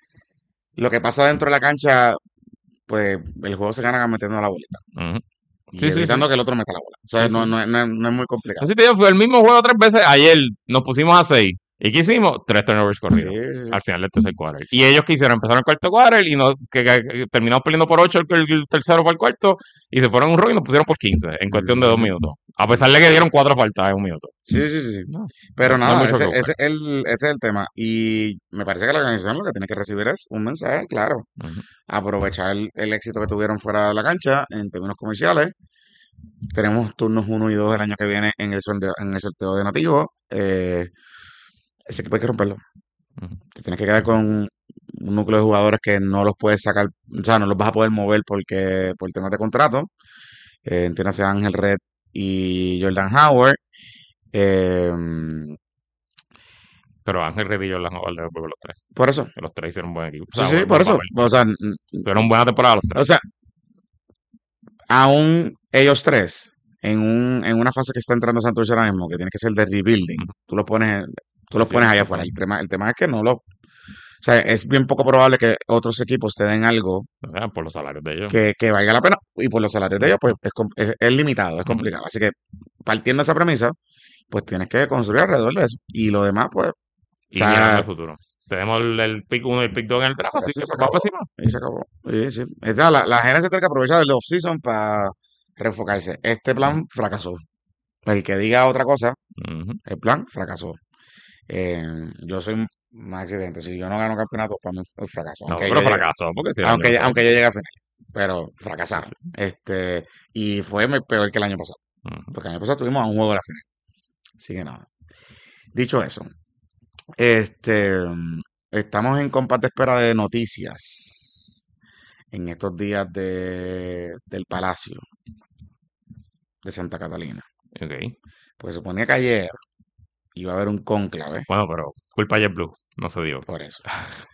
lo que pasa dentro de la cancha, pues el juego se gana metiendo la bolita. Ujú. Y Sí, sí, sí. evitando que el otro meta la bola. O sea, Sí, no, sí. no, es- no es- no es muy complicado. Así te digo, fue el mismo juego tres veces. Ayer nos pusimos a seis. ¿Y qué hicimos? Tres turnovers Sí, corridos sí, sí. al final del tercer quarter. Y ellos quisieron, empezaron el cuarto quarter y nos, que, que- que terminamos perdiendo por ocho el, el tercero para el cuarto y se fueron un rock y nos pusieron por quince en cuestión de dos Ujú. minutos. A pesar de que dieron cuatro faltas en un minuto. Sí, sí, sí, sí. No, Pero no, no hay nada, mucho ese, que ese, buscar. es el, ese es el tema. Y me parece que la organización lo que tiene que recibir es un mensaje claro. Ujú. Aprovechar el, el éxito que tuvieron fuera de la cancha en términos comerciales. Tenemos turnos uno y dos el año que viene en el sorteo, en el sorteo de nativos. Eh, ese equipo hay que romperlo. Ujú. Te tienes que quedar con un núcleo de jugadores que no los puedes sacar, o sea, no los vas a poder mover porque por temas de contrato. Eh, entiéndase Ángel Red y Jordan Howard. Eh, Pero Ángel Red y Jordan Howard de los tres. por eso. Que los tres hicieron un buen equipo. O Sí, sea, sí, buen, por buen eso. papel. O sea, n- Tuvieron buena temporada los tres. o sea, aún ellos tres, en un, en una fase que está entrando Santurce ahora mismo, que tiene que ser de rebuilding, Ujú. tú los pones, tú los Sí, pones allá sí, afuera. sí. El tema, el tema es que no lo, o sea, es bien poco probable que otros equipos te den algo O sea, por los salarios de ellos. que, que valga la pena. Y por los salarios de ellos, pues es, com- es- es limitado, es Ujú. complicado. Así que partiendo de esa premisa, pues tienes que construir alrededor de eso. Y lo demás, pues, o Y mirando sea, al futuro. Tenemos el, el pick uno y el pick dos en el draft, así así que se pues, vamos acabó. para encima. Y se acabó. Sí, sí. Esta- la, la gerencia tiene que aprovechar el off-season para reenfocarse. Este plan fracasó. El que diga otra cosa, Ujú. el plan fracasó. Eh, yo soy un un accidente. Si yo no gano campeonato, para mí es fracaso. No, Aunque pero yo llegue, fracasó, porque si el año aunque, pasado. aunque yo llegue a final. Pero fracasaron. Este, y fue me- peor que el año pasado. Ujú. Porque el año pasado tuvimos a un juego de la final. Así que nada. Dicho eso, este, estamos en compás de espera de noticias en estos días de, del Palacio de Santa Catalina. Ok. Porque suponía que ayer iba a haber un cónclave. Bueno, pero culpa de JetBlue. No se dio. Por eso.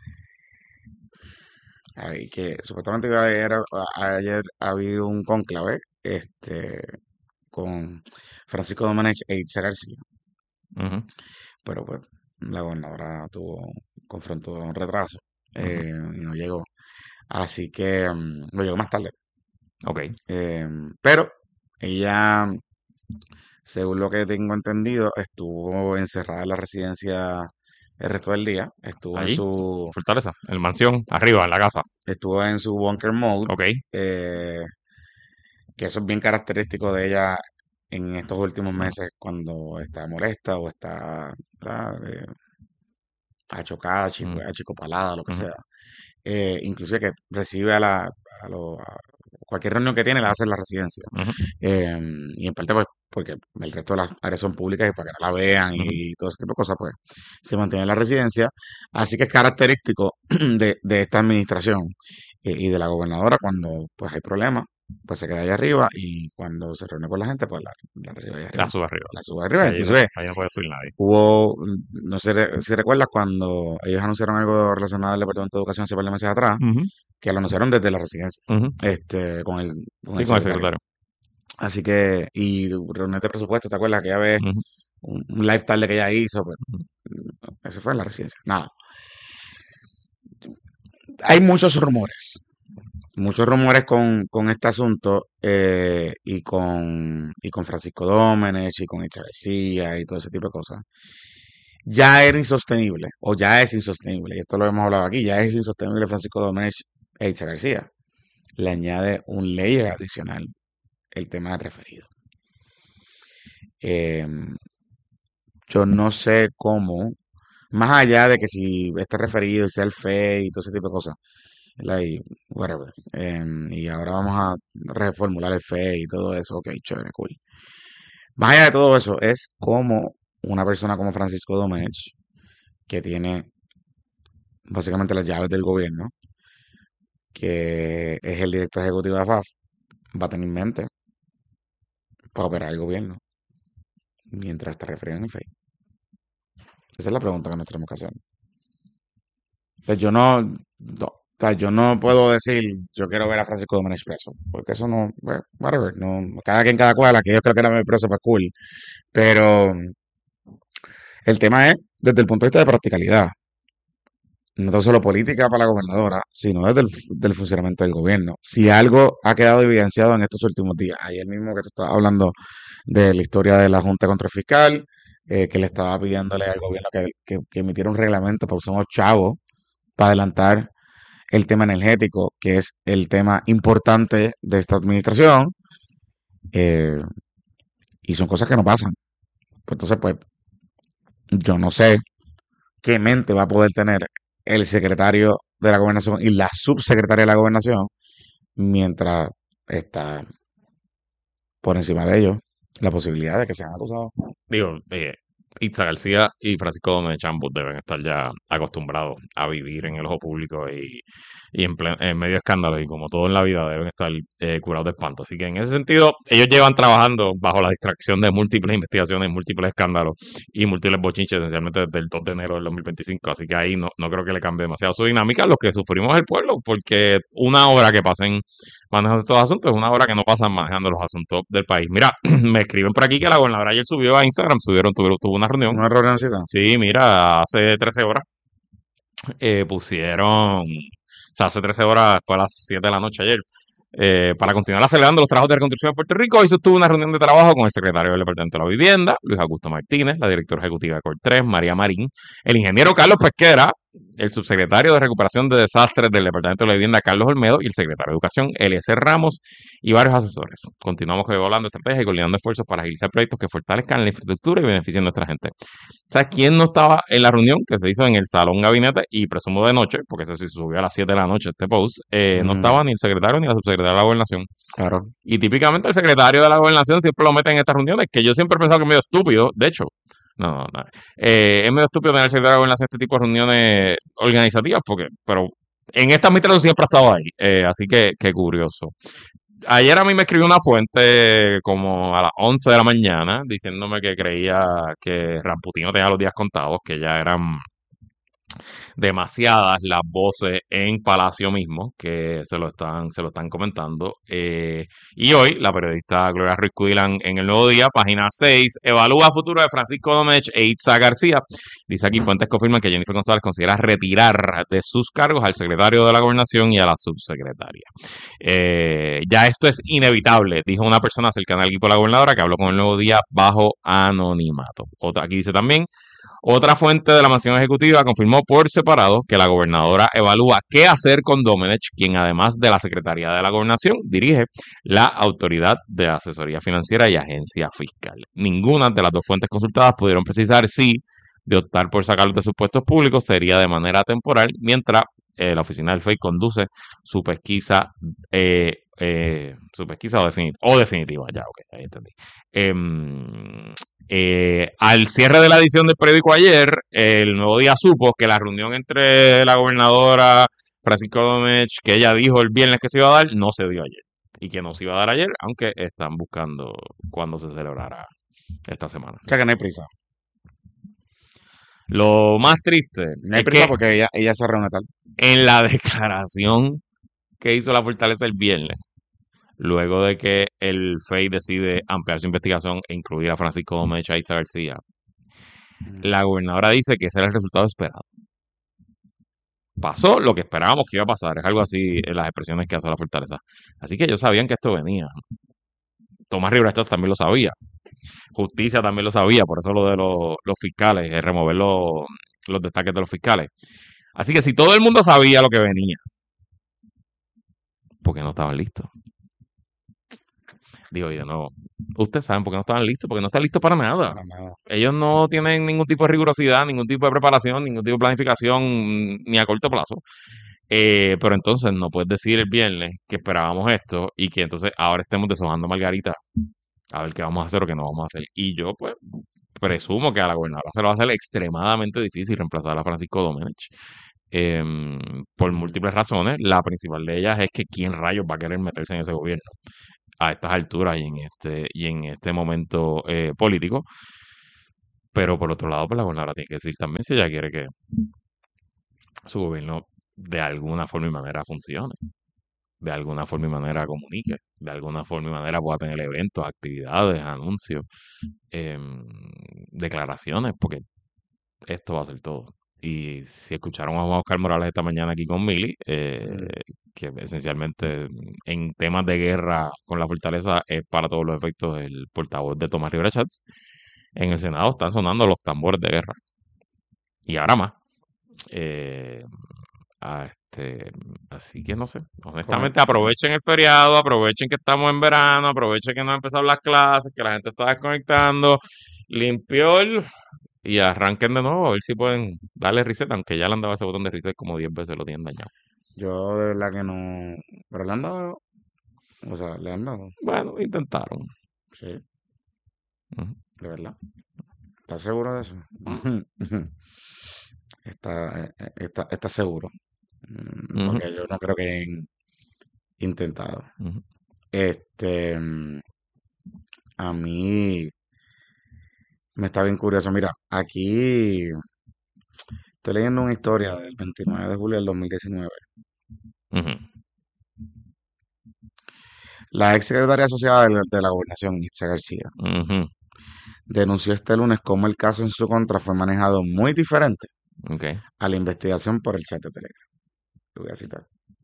Ahí que supuestamente iba a haber, a- ayer ha habido un cónclave este, con Francisco Domenech e Itza García. Ujú. Pero pues la gobernadora tuvo, confrontó un retraso Ujú. eh, y no llegó. Así que mm, no llegó más tarde. Ok. Eh, pero ella, según lo que tengo entendido, estuvo encerrada en la residencia el resto del día. Estuvo en Allí, su, Fortaleza, en mansión, arriba, en la casa. estuvo en su bunker mode. Ok. eh, que eso es bien característico de ella en estos últimos Ujú. meses cuando está molesta o está ¿verdad? Eh, achocada, chico, Ujú. achicopalada, lo que Ujú. sea. Eh, inclusive que recibe a la a lo- a cualquier reunión que tiene la hace en la residencia. Ujú. Eh, y en parte pues porque el resto de las áreas son públicas y para que no la vean Ujú. y todo ese tipo de cosas pues se mantiene en la residencia. Así que es característico de, de esta administración eh, y de la gobernadora cuando pues hay problemas, pues se queda allá arriba y cuando se reúne con la gente pues la, la recibe allá arriba. La sube arriba. La sube arriba. Allí no, Inclusive allí no puede subir nadie. hubo, no sé re- si recuerdas cuando ellos anunciaron algo relacionado al Departamento de Educación hace par de meses atrás, Ujú. que lo anunciaron desde la residencia, Ujú. este, con el, con Sí, el con el secretario. secretario. Así que, y reuniones de presupuesto, ¿te acuerdas? Aquella vez, Ujú. un, un lifestyle que ella hizo, pues, Ujú. eso fue en la residencia. Nada. Hay muchos rumores. muchos rumores con, con este asunto eh, y con y con Francisco Domenech y con Itza García y todo ese tipo de cosas. Ya era insostenible, o ya es insostenible, y esto lo hemos hablado aquí, ya es insostenible Francisco Domenech e Itza García. Le añade un layer adicional el tema del referido. Eh, yo no sé cómo, más allá de que si este referido sea el F E I y todo ese tipo de cosas, like, whatever. em, y ahora vamos a reformular el F E I y todo eso, ok, chévere, cool. Más allá de todo eso, es como una persona como Francisco Domenech, que tiene básicamente las llaves del gobierno, que es el director ejecutivo de A F A F, va a tener mente para operar el gobierno mientras está referido en el F E I. Esa es la pregunta que nos tenemos que hacer. O sea, yo no, no, o sea, yo no puedo decir, yo quiero ver a Francisco Domenech preso, porque eso no, bueno, whatever, no, cada quien cada cual, que yo creo que era preso para cool, pero el tema es desde el punto de vista de practicalidad, no tan solo política para la gobernadora, sino desde el del funcionamiento del gobierno. Si algo ha quedado evidenciado en estos últimos días, ayer mismo que tú estabas hablando de la historia de la Junta contra el Fiscal, eh, que le estaba pidiéndole al gobierno que, que, que emitiera un reglamento para usar unos chavos para adelantar el tema energético, que es el tema importante de esta administración, eh, y son cosas que no pasan. Pues entonces, pues, yo no sé qué mente va a poder tener el secretario de la gobernación y la subsecretaria de la gobernación mientras está por encima de ellos la posibilidad de que sean acusados. Digo, eh, Itza García y Francisco Domenech ambos deben estar ya acostumbrados a vivir en el ojo público y, y en, plen- en medio de escándalos, y como todo en la vida deben estar eh, curados de espanto. Así que en ese sentido, ellos llevan trabajando bajo la distracción de múltiples investigaciones, múltiples escándalos y múltiples bochinches, esencialmente desde el dos de enero del dos mil veinticinco. Así que ahí no, no creo que le cambie demasiado su dinámica. Lo que sufrimos es el pueblo, porque una hora que pasen manejando estos asuntos es una hora que no pasan manejando los asuntos del país. Mira, me escriben por aquí que la gobernadora ayer subió a Instagram, subieron, tuvieron, tuvo una reunión. Una reunioncita. Sí, mira, hace trece horas eh, pusieron, o sea, hace trece horas, fue a las siete de la noche ayer, eh, para continuar acelerando los trabajos de reconstrucción de Puerto Rico. Hoy sostuvo una reunión de trabajo con el secretario del Departamento de la Vivienda, Luis Augusto Martínez, la directora ejecutiva de Cortres, María Marín, el ingeniero Carlos Pesquera, el subsecretario de Recuperación de Desastres del Departamento de la Vivienda, Carlos Olmedo, y el secretario de Educación, Eliezer Ramos, y varios asesores. Continuamos evaluando estrategias y coordinando esfuerzos para agilizar proyectos que fortalezcan la infraestructura y beneficien a nuestra gente. ¿Sabes quién no estaba en la reunión que se hizo en el Salón Gabinete y presumo de noche, porque ese sí subió a las siete de la noche este post? Eh, no Mm, estaba ni el secretario ni la subsecretaria de la Gobernación. claro. Y típicamente el secretario de la Gobernación siempre lo mete en estas reuniones, que yo siempre he pensado que es medio estúpido, de hecho. No, no, no. Eh, es medio estúpido tener el secretario de la Gobernación este tipo de reuniones organizativas, porque, pero en esta administración siempre ha estado ahí. Eh, así que, qué curioso. Ayer a mí me escribió una fuente como a las once de la mañana diciéndome que creía que Ramputino tenía los días contados, que ya eran demasiadas las voces en Palacio mismo que se lo están, se lo están comentando. Eh, y hoy la periodista Gloria Ruiz Cuilán en El Nuevo Día, página seis, evalúa futuro de Francisco Domenech e Itza García. Dice aquí, fuentes confirman que Jennifer González considera retirar de sus cargos al secretario de la Gobernación y a la subsecretaria. Eh, ya esto es inevitable, dijo una persona cercana al equipo de la gobernadora que habló con El Nuevo Día bajo anonimato. Otra, aquí dice también, otra fuente de la mansión ejecutiva confirmó por separado que la gobernadora evalúa qué hacer con Domenech, quien además de la Secretaría de la Gobernación dirige la Autoridad de Asesoría Financiera y Agencia Fiscal. Ninguna de las dos fuentes consultadas pudieron precisar si de optar por sacarlos de sus puestos públicos sería de manera temporal, mientras eh, la oficina del F E I conduce su pesquisa eh, eh, su pesquisa o, definit o definitiva, ya, ok, ahí entendí. Eh, eh, al cierre de la edición del periódico ayer, El Nuevo Día supo que la reunión entre la gobernadora Francisco Domenech, que ella dijo el viernes que se iba a dar, no se dio ayer. Y que no se iba a dar ayer, aunque están buscando cuándo se celebrará esta semana. O sea que no hay prisa. Lo más triste No hay es prisa que porque ella, ella se reúne tal. en la declaración que hizo la Fortaleza el viernes, luego de que el F E I decide ampliar su investigación e incluir a Francisco Domenech y a Itza García, Mm. la gobernadora dice que ese era el resultado esperado. pasó lo que esperábamos que iba a pasar. Es algo así en las expresiones que hace la Fortaleza. Así que ellos sabían que esto venía. Tomás Rivera Chats también lo sabía. Justicia también lo sabía. Por eso lo de los, los fiscales, eh, remover los, los destaques de los fiscales. Así que si todo el mundo sabía lo que venía, ¿por qué no estaban listos? Digo, y de nuevo, ustedes saben por qué no estaban listos, porque no están listos para nada. Para nada. Ellos no tienen ningún tipo de rigurosidad, ningún tipo de preparación, ningún tipo de planificación, ni a corto plazo. Eh, pero entonces no puedes decir el viernes que esperábamos esto y que entonces ahora estemos deshojando margarita a ver qué vamos a hacer o qué no vamos a hacer. Y yo, pues, presumo que a la gobernadora se le va a hacer extremadamente difícil reemplazar a Francisco Domenech. Eh, por múltiples razones. La principal de ellas es que quién rayos va a querer meterse en ese gobierno a estas alturas y en este, y en este momento eh, político. Pero por otro lado, pues la gobernadora tiene que decir también si ella quiere que su gobierno de alguna forma y manera funcione, de alguna forma y manera comunique, de alguna forma y manera pueda tener eventos, actividades, anuncios, eh, declaraciones, porque esto va a ser todo. Y si escucharon a Juan Oscar Morales esta mañana aquí con Mili, eh, que esencialmente en temas de guerra con la Fortaleza es para todos los efectos el portavoz de Tomás Rivera Chats, en el Senado están sonando los tambores de guerra. Y ahora más. Eh, a este, así que no sé. Honestamente, aprovechen el feriado, aprovechen que estamos en verano, aprovechen que no han empezado las clases, que la gente está desconectando, limpió el... Y arranquen de nuevo, a ver si pueden darle reset, aunque ya le han dado ese botón de reset como diez veces, lo tienen dañado. Yo de verdad que no. Pero le han dado. O sea, le han dado. Bueno, intentaron. Sí, Ujú. de verdad. ¿Estás seguro de eso? Está, eh, eh, está, está seguro. Mm, Ujú. Porque yo no creo que hayan intentado. Ujú. Este. mm, A mí me está bien curioso. Mira, aquí estoy leyendo una historia del veintinueve de julio del dos mil diecinueve. Ujú. La ex secretaria asociada de la, de la gobernación, Itza García, Ujú. denunció este lunes cómo el caso en su contra fue manejado muy diferente Ok. a la investigación por el chat de Telegram. Lo voy a citar.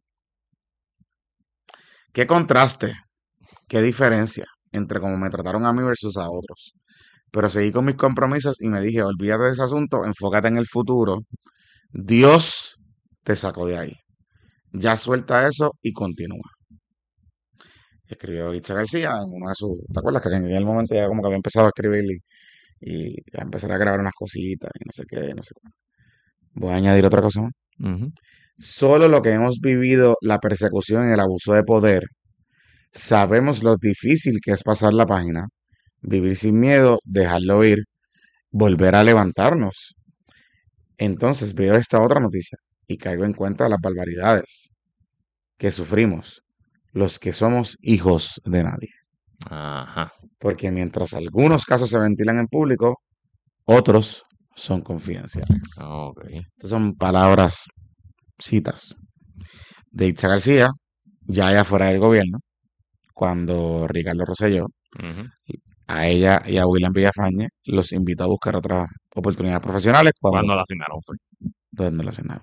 ¿Qué contraste, qué diferencia entre cómo me trataron a mí versus a otros? Pero seguí con mis compromisos y me dije, olvídate de ese asunto, enfócate en el futuro. Dios te sacó de ahí. Ya suelta eso y continúa. Escribió Itza García en uno de sus... ¿Te acuerdas que en aquel momento ya como que había empezado a escribir y, y a empezar a grabar unas cositas y no sé qué, no sé cuándo? Voy a añadir otra cosa más. Ujú. Solo lo que hemos vivido, la persecución y el abuso de poder, sabemos lo difícil que es pasar la página, vivir sin miedo, dejarlo ir, volver a levantarnos. Entonces veo esta otra noticia y caigo en cuenta de las barbaridades que sufrimos los que somos hijos de nadie. Ajá. Porque mientras algunos casos se ventilan en público, otros son confidenciales. Ok. Estas son palabras, citas de Itza García, ya allá fuera del gobierno, cuando Ricardo Rosselló, Ujú. a ella y a William Villafañe los invitó a buscar otras oportunidades profesionales cuando, Cuando la asignaron fue. donde la cenaron.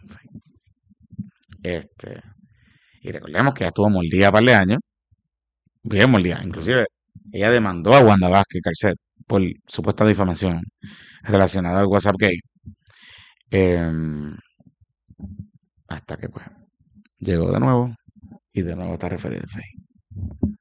Este, y recordemos que ella estuvo mordida un par de años, bien mordida. Inclusive, ella demandó a Wanda Vázquez Carcet por supuesta difamación relacionada al WhatsApp gay. Em, hasta que, pues, llegó de nuevo y de nuevo está referido al F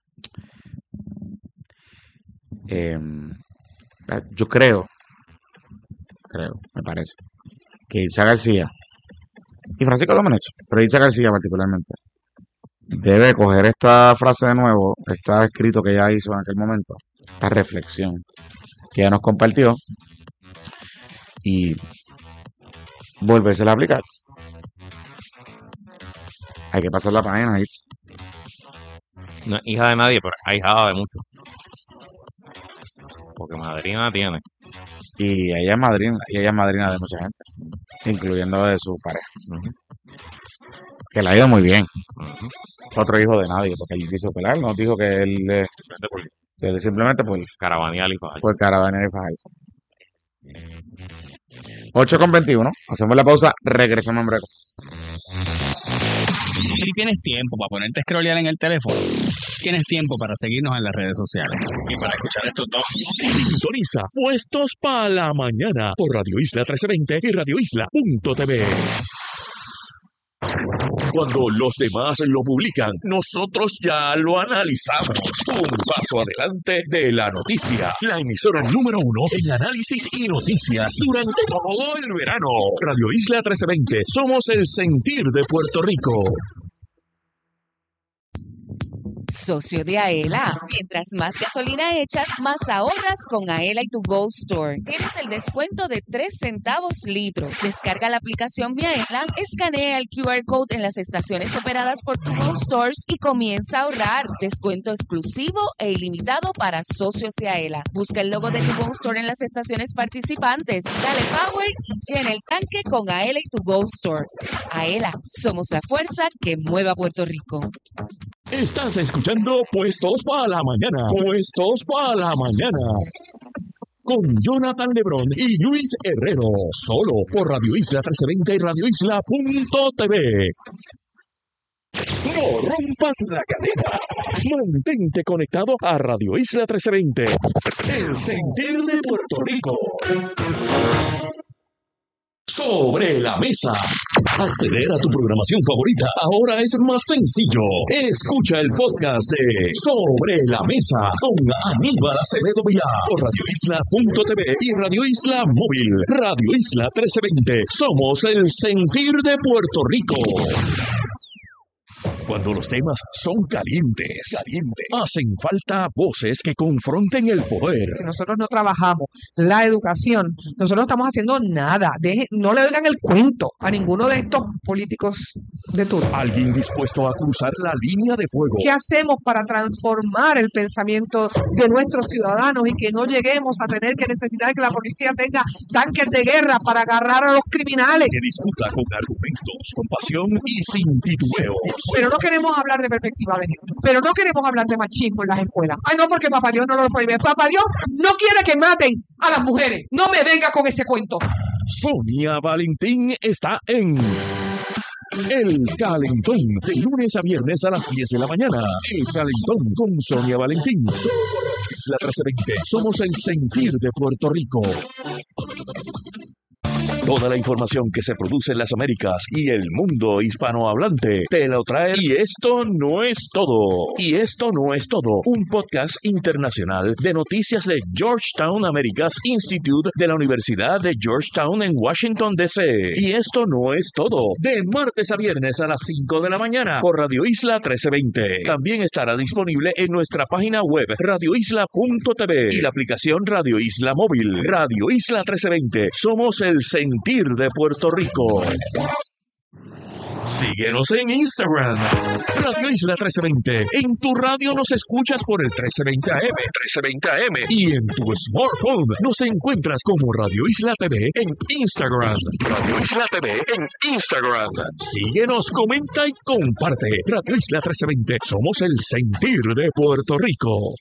E I. Em, yo creo, creo, me parece, que Itza García y Francisco Domenech, pero Itza García particularmente, debe coger esta frase de nuevo, este escrito que ella hizo en aquel momento, esta reflexión que ella nos compartió y volvérsela a aplicar. Hay que pasar la página, Itza. No es hija de nadie, pero es ahijada de muchos. Porque madrina tiene. Y ella es madrina, y ella es madrina de mucha gente, incluyendo de su pareja, Ujú. que le ha ido muy bien. Ujú. Otro hijo de nadie, porque él quiso pelar, no dijo que él, eh, Simplemente por que él simplemente por, Carabanial y Fajardo. por caravana y fajarse. ocho con veintiuno, hacemos la pausa, regresamos en breve. Si tienes tiempo para ponerte a scrollear en el teléfono, tienes tiempo para seguirnos en las redes sociales y para escuchar estos dos. Sintoniza Puestos para la Mañana por Radio Isla trece veinte y radio isla punto t v. Cuando los demás lo publican, nosotros ya lo analizamos. Un paso adelante de la noticia. La emisora número uno en análisis y noticias durante todo el verano. Radio Isla trece veinte. Somos el sentir de Puerto Rico. Socio de Aela. Mientras más gasolina echas, más ahorras con Aela y tu Go Store. Tienes el descuento de tres centavos litro. Descarga la aplicación Mi Aela, escanea el Q R Code en las estaciones operadas por tu Go Stores y comienza a ahorrar. Descuento exclusivo e ilimitado para socios de Aela. Busca el logo de tu Go Store en las estaciones participantes. Dale power y llena el tanque con Aela y tu Go Store. Aela, somos la fuerza que mueve a Puerto Rico. Estás escuchando Puestos para la Mañana. Puestos para la Mañana. Con Jonathan Lebrón y Luis Herrero. Solo por Radio Isla trece veinte y radio isla punto t v. No rompas la cadena. Mantente conectado a Radio Isla trece veinte. El sentir de Puerto Rico. Sobre la mesa. Acceder a tu programación favorita ahora es más sencillo. Escucha el podcast de Sobre la Mesa con Aníbal Acevedo Vilá por radio isla punto t v y Radio Isla Móvil. Radio Isla trece veinte. Somos el sentir de Puerto Rico. Cuando los temas son calientes, calientes, hacen falta voces que confronten el poder. Si nosotros no trabajamos la educación, nosotros no estamos haciendo nada. Deje, no le oigan el cuento a ninguno de estos políticos de turno. Alguien dispuesto a cruzar la línea de fuego. ¿Qué hacemos para transformar el pensamiento de nuestros ciudadanos y que no lleguemos a tener que necesitar que la policía tenga tanques de guerra para agarrar a los criminales? Que discuta con argumentos, con pasión y sin titubeos. Pero no queremos hablar de perspectiva de género, pero no queremos hablar de machismo en las escuelas. Ay, no, porque Papá Dios no lo prohíbe. Papá Dios no quiere que maten a las mujeres. No me venga con ese cuento. Sonia Valentín está en El Calentón, de lunes a viernes a las diez de la mañana. El Calentón con Sonia Valentín. Somos Isla trece veinte. Somos el sentir de Puerto Rico. Toda la información que se produce en las Américas y el mundo hispanohablante te lo trae. Y esto no es todo. Y esto no es todo. Un podcast internacional de noticias de Georgetown Americas Institute de la Universidad de Georgetown en Washington, D C. Y esto no es todo. De martes a viernes a las cinco de la mañana por Radio Isla trece veinte. También estará disponible en nuestra página web radio isla punto t v y la aplicación Radio Isla Móvil. Radio Isla trece veinte. Somos el sentir de Puerto Rico. Síguenos en Instagram, Radio Isla trece veinte. En tu radio nos escuchas por el trece veinte A M, trece veinte A M. Y en tu smartphone nos encuentras como Radio Isla T V en Instagram. Radio Isla T V en Instagram. Síguenos, comenta y comparte. Radio Isla trece veinte. Somos el sentir de Puerto Rico.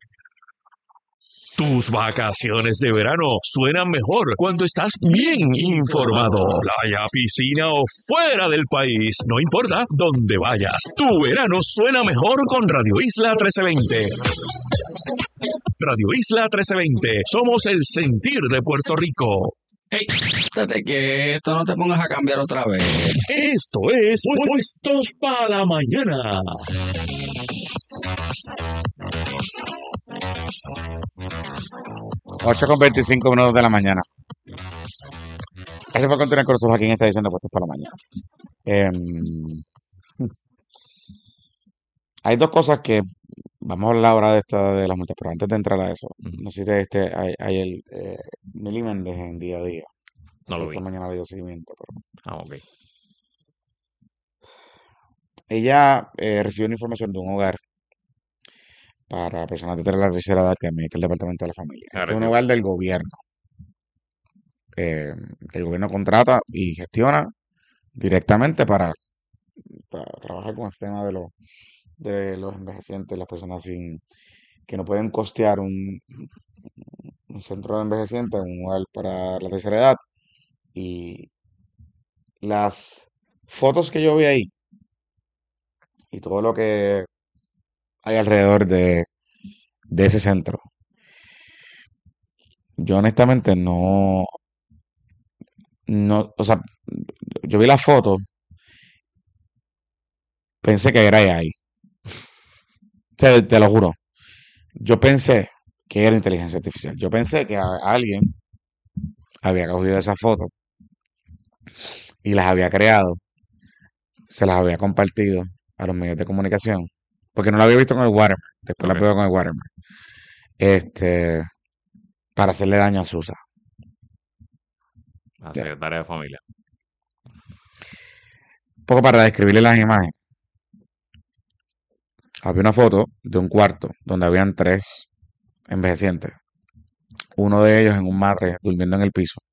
Tus vacaciones de verano suenan mejor cuando estás bien informado. Playa, piscina o fuera del país, no importa dónde vayas. Tu verano suena mejor con Radio Isla trece veinte. Radio Isla trece veinte. Somos el sentir de Puerto Rico. Hey, estate quieto, no te pongas a cambiar otra vez. Esto es Puestos para la Mañana. ocho con veinticinco minutos de la mañana. Gracias por continuar con nosotros aquí en esta edición de Puestos para la Mañana. Eh, hay dos cosas que vamos a hablar ahora de esta de las multas, pero antes de entrar a eso, no sé si de este hay, hay el eh, Mili Méndez en día a día. No lo vi. Esta mañana le dio seguimiento, pero Ah, ok. ella eh, recibió una información de un hogar para personas de la tercera edad que administra el Departamento de la Familia. Ah, Este es un recibió. hogar del gobierno. eh, que el gobierno contrata y gestiona directamente para, para trabajar con este tema de los, de los envejecientes, las personas sin, que no pueden costear un, un centro de envejecientes, un hogar para la tercera edad. Y las fotos que yo vi ahí y todo lo que hay alrededor de, de ese centro. Yo honestamente no, no, o sea, yo vi la foto, pensé que era A I. O sea, te lo juro. Yo pensé que era inteligencia artificial. Yo pensé que a- alguien había cogido esa foto y las había creado, se las había compartido a los medios de comunicación, porque no la había visto con el Waterman, después la Ok. veo con el Waterman, este, para hacerle daño a Susa. La Ya. secretaria de familia. Un poco para describirle las imágenes. Había una foto de un cuarto donde habían tres envejecientes. Uno de ellos en un matre durmiendo en el piso.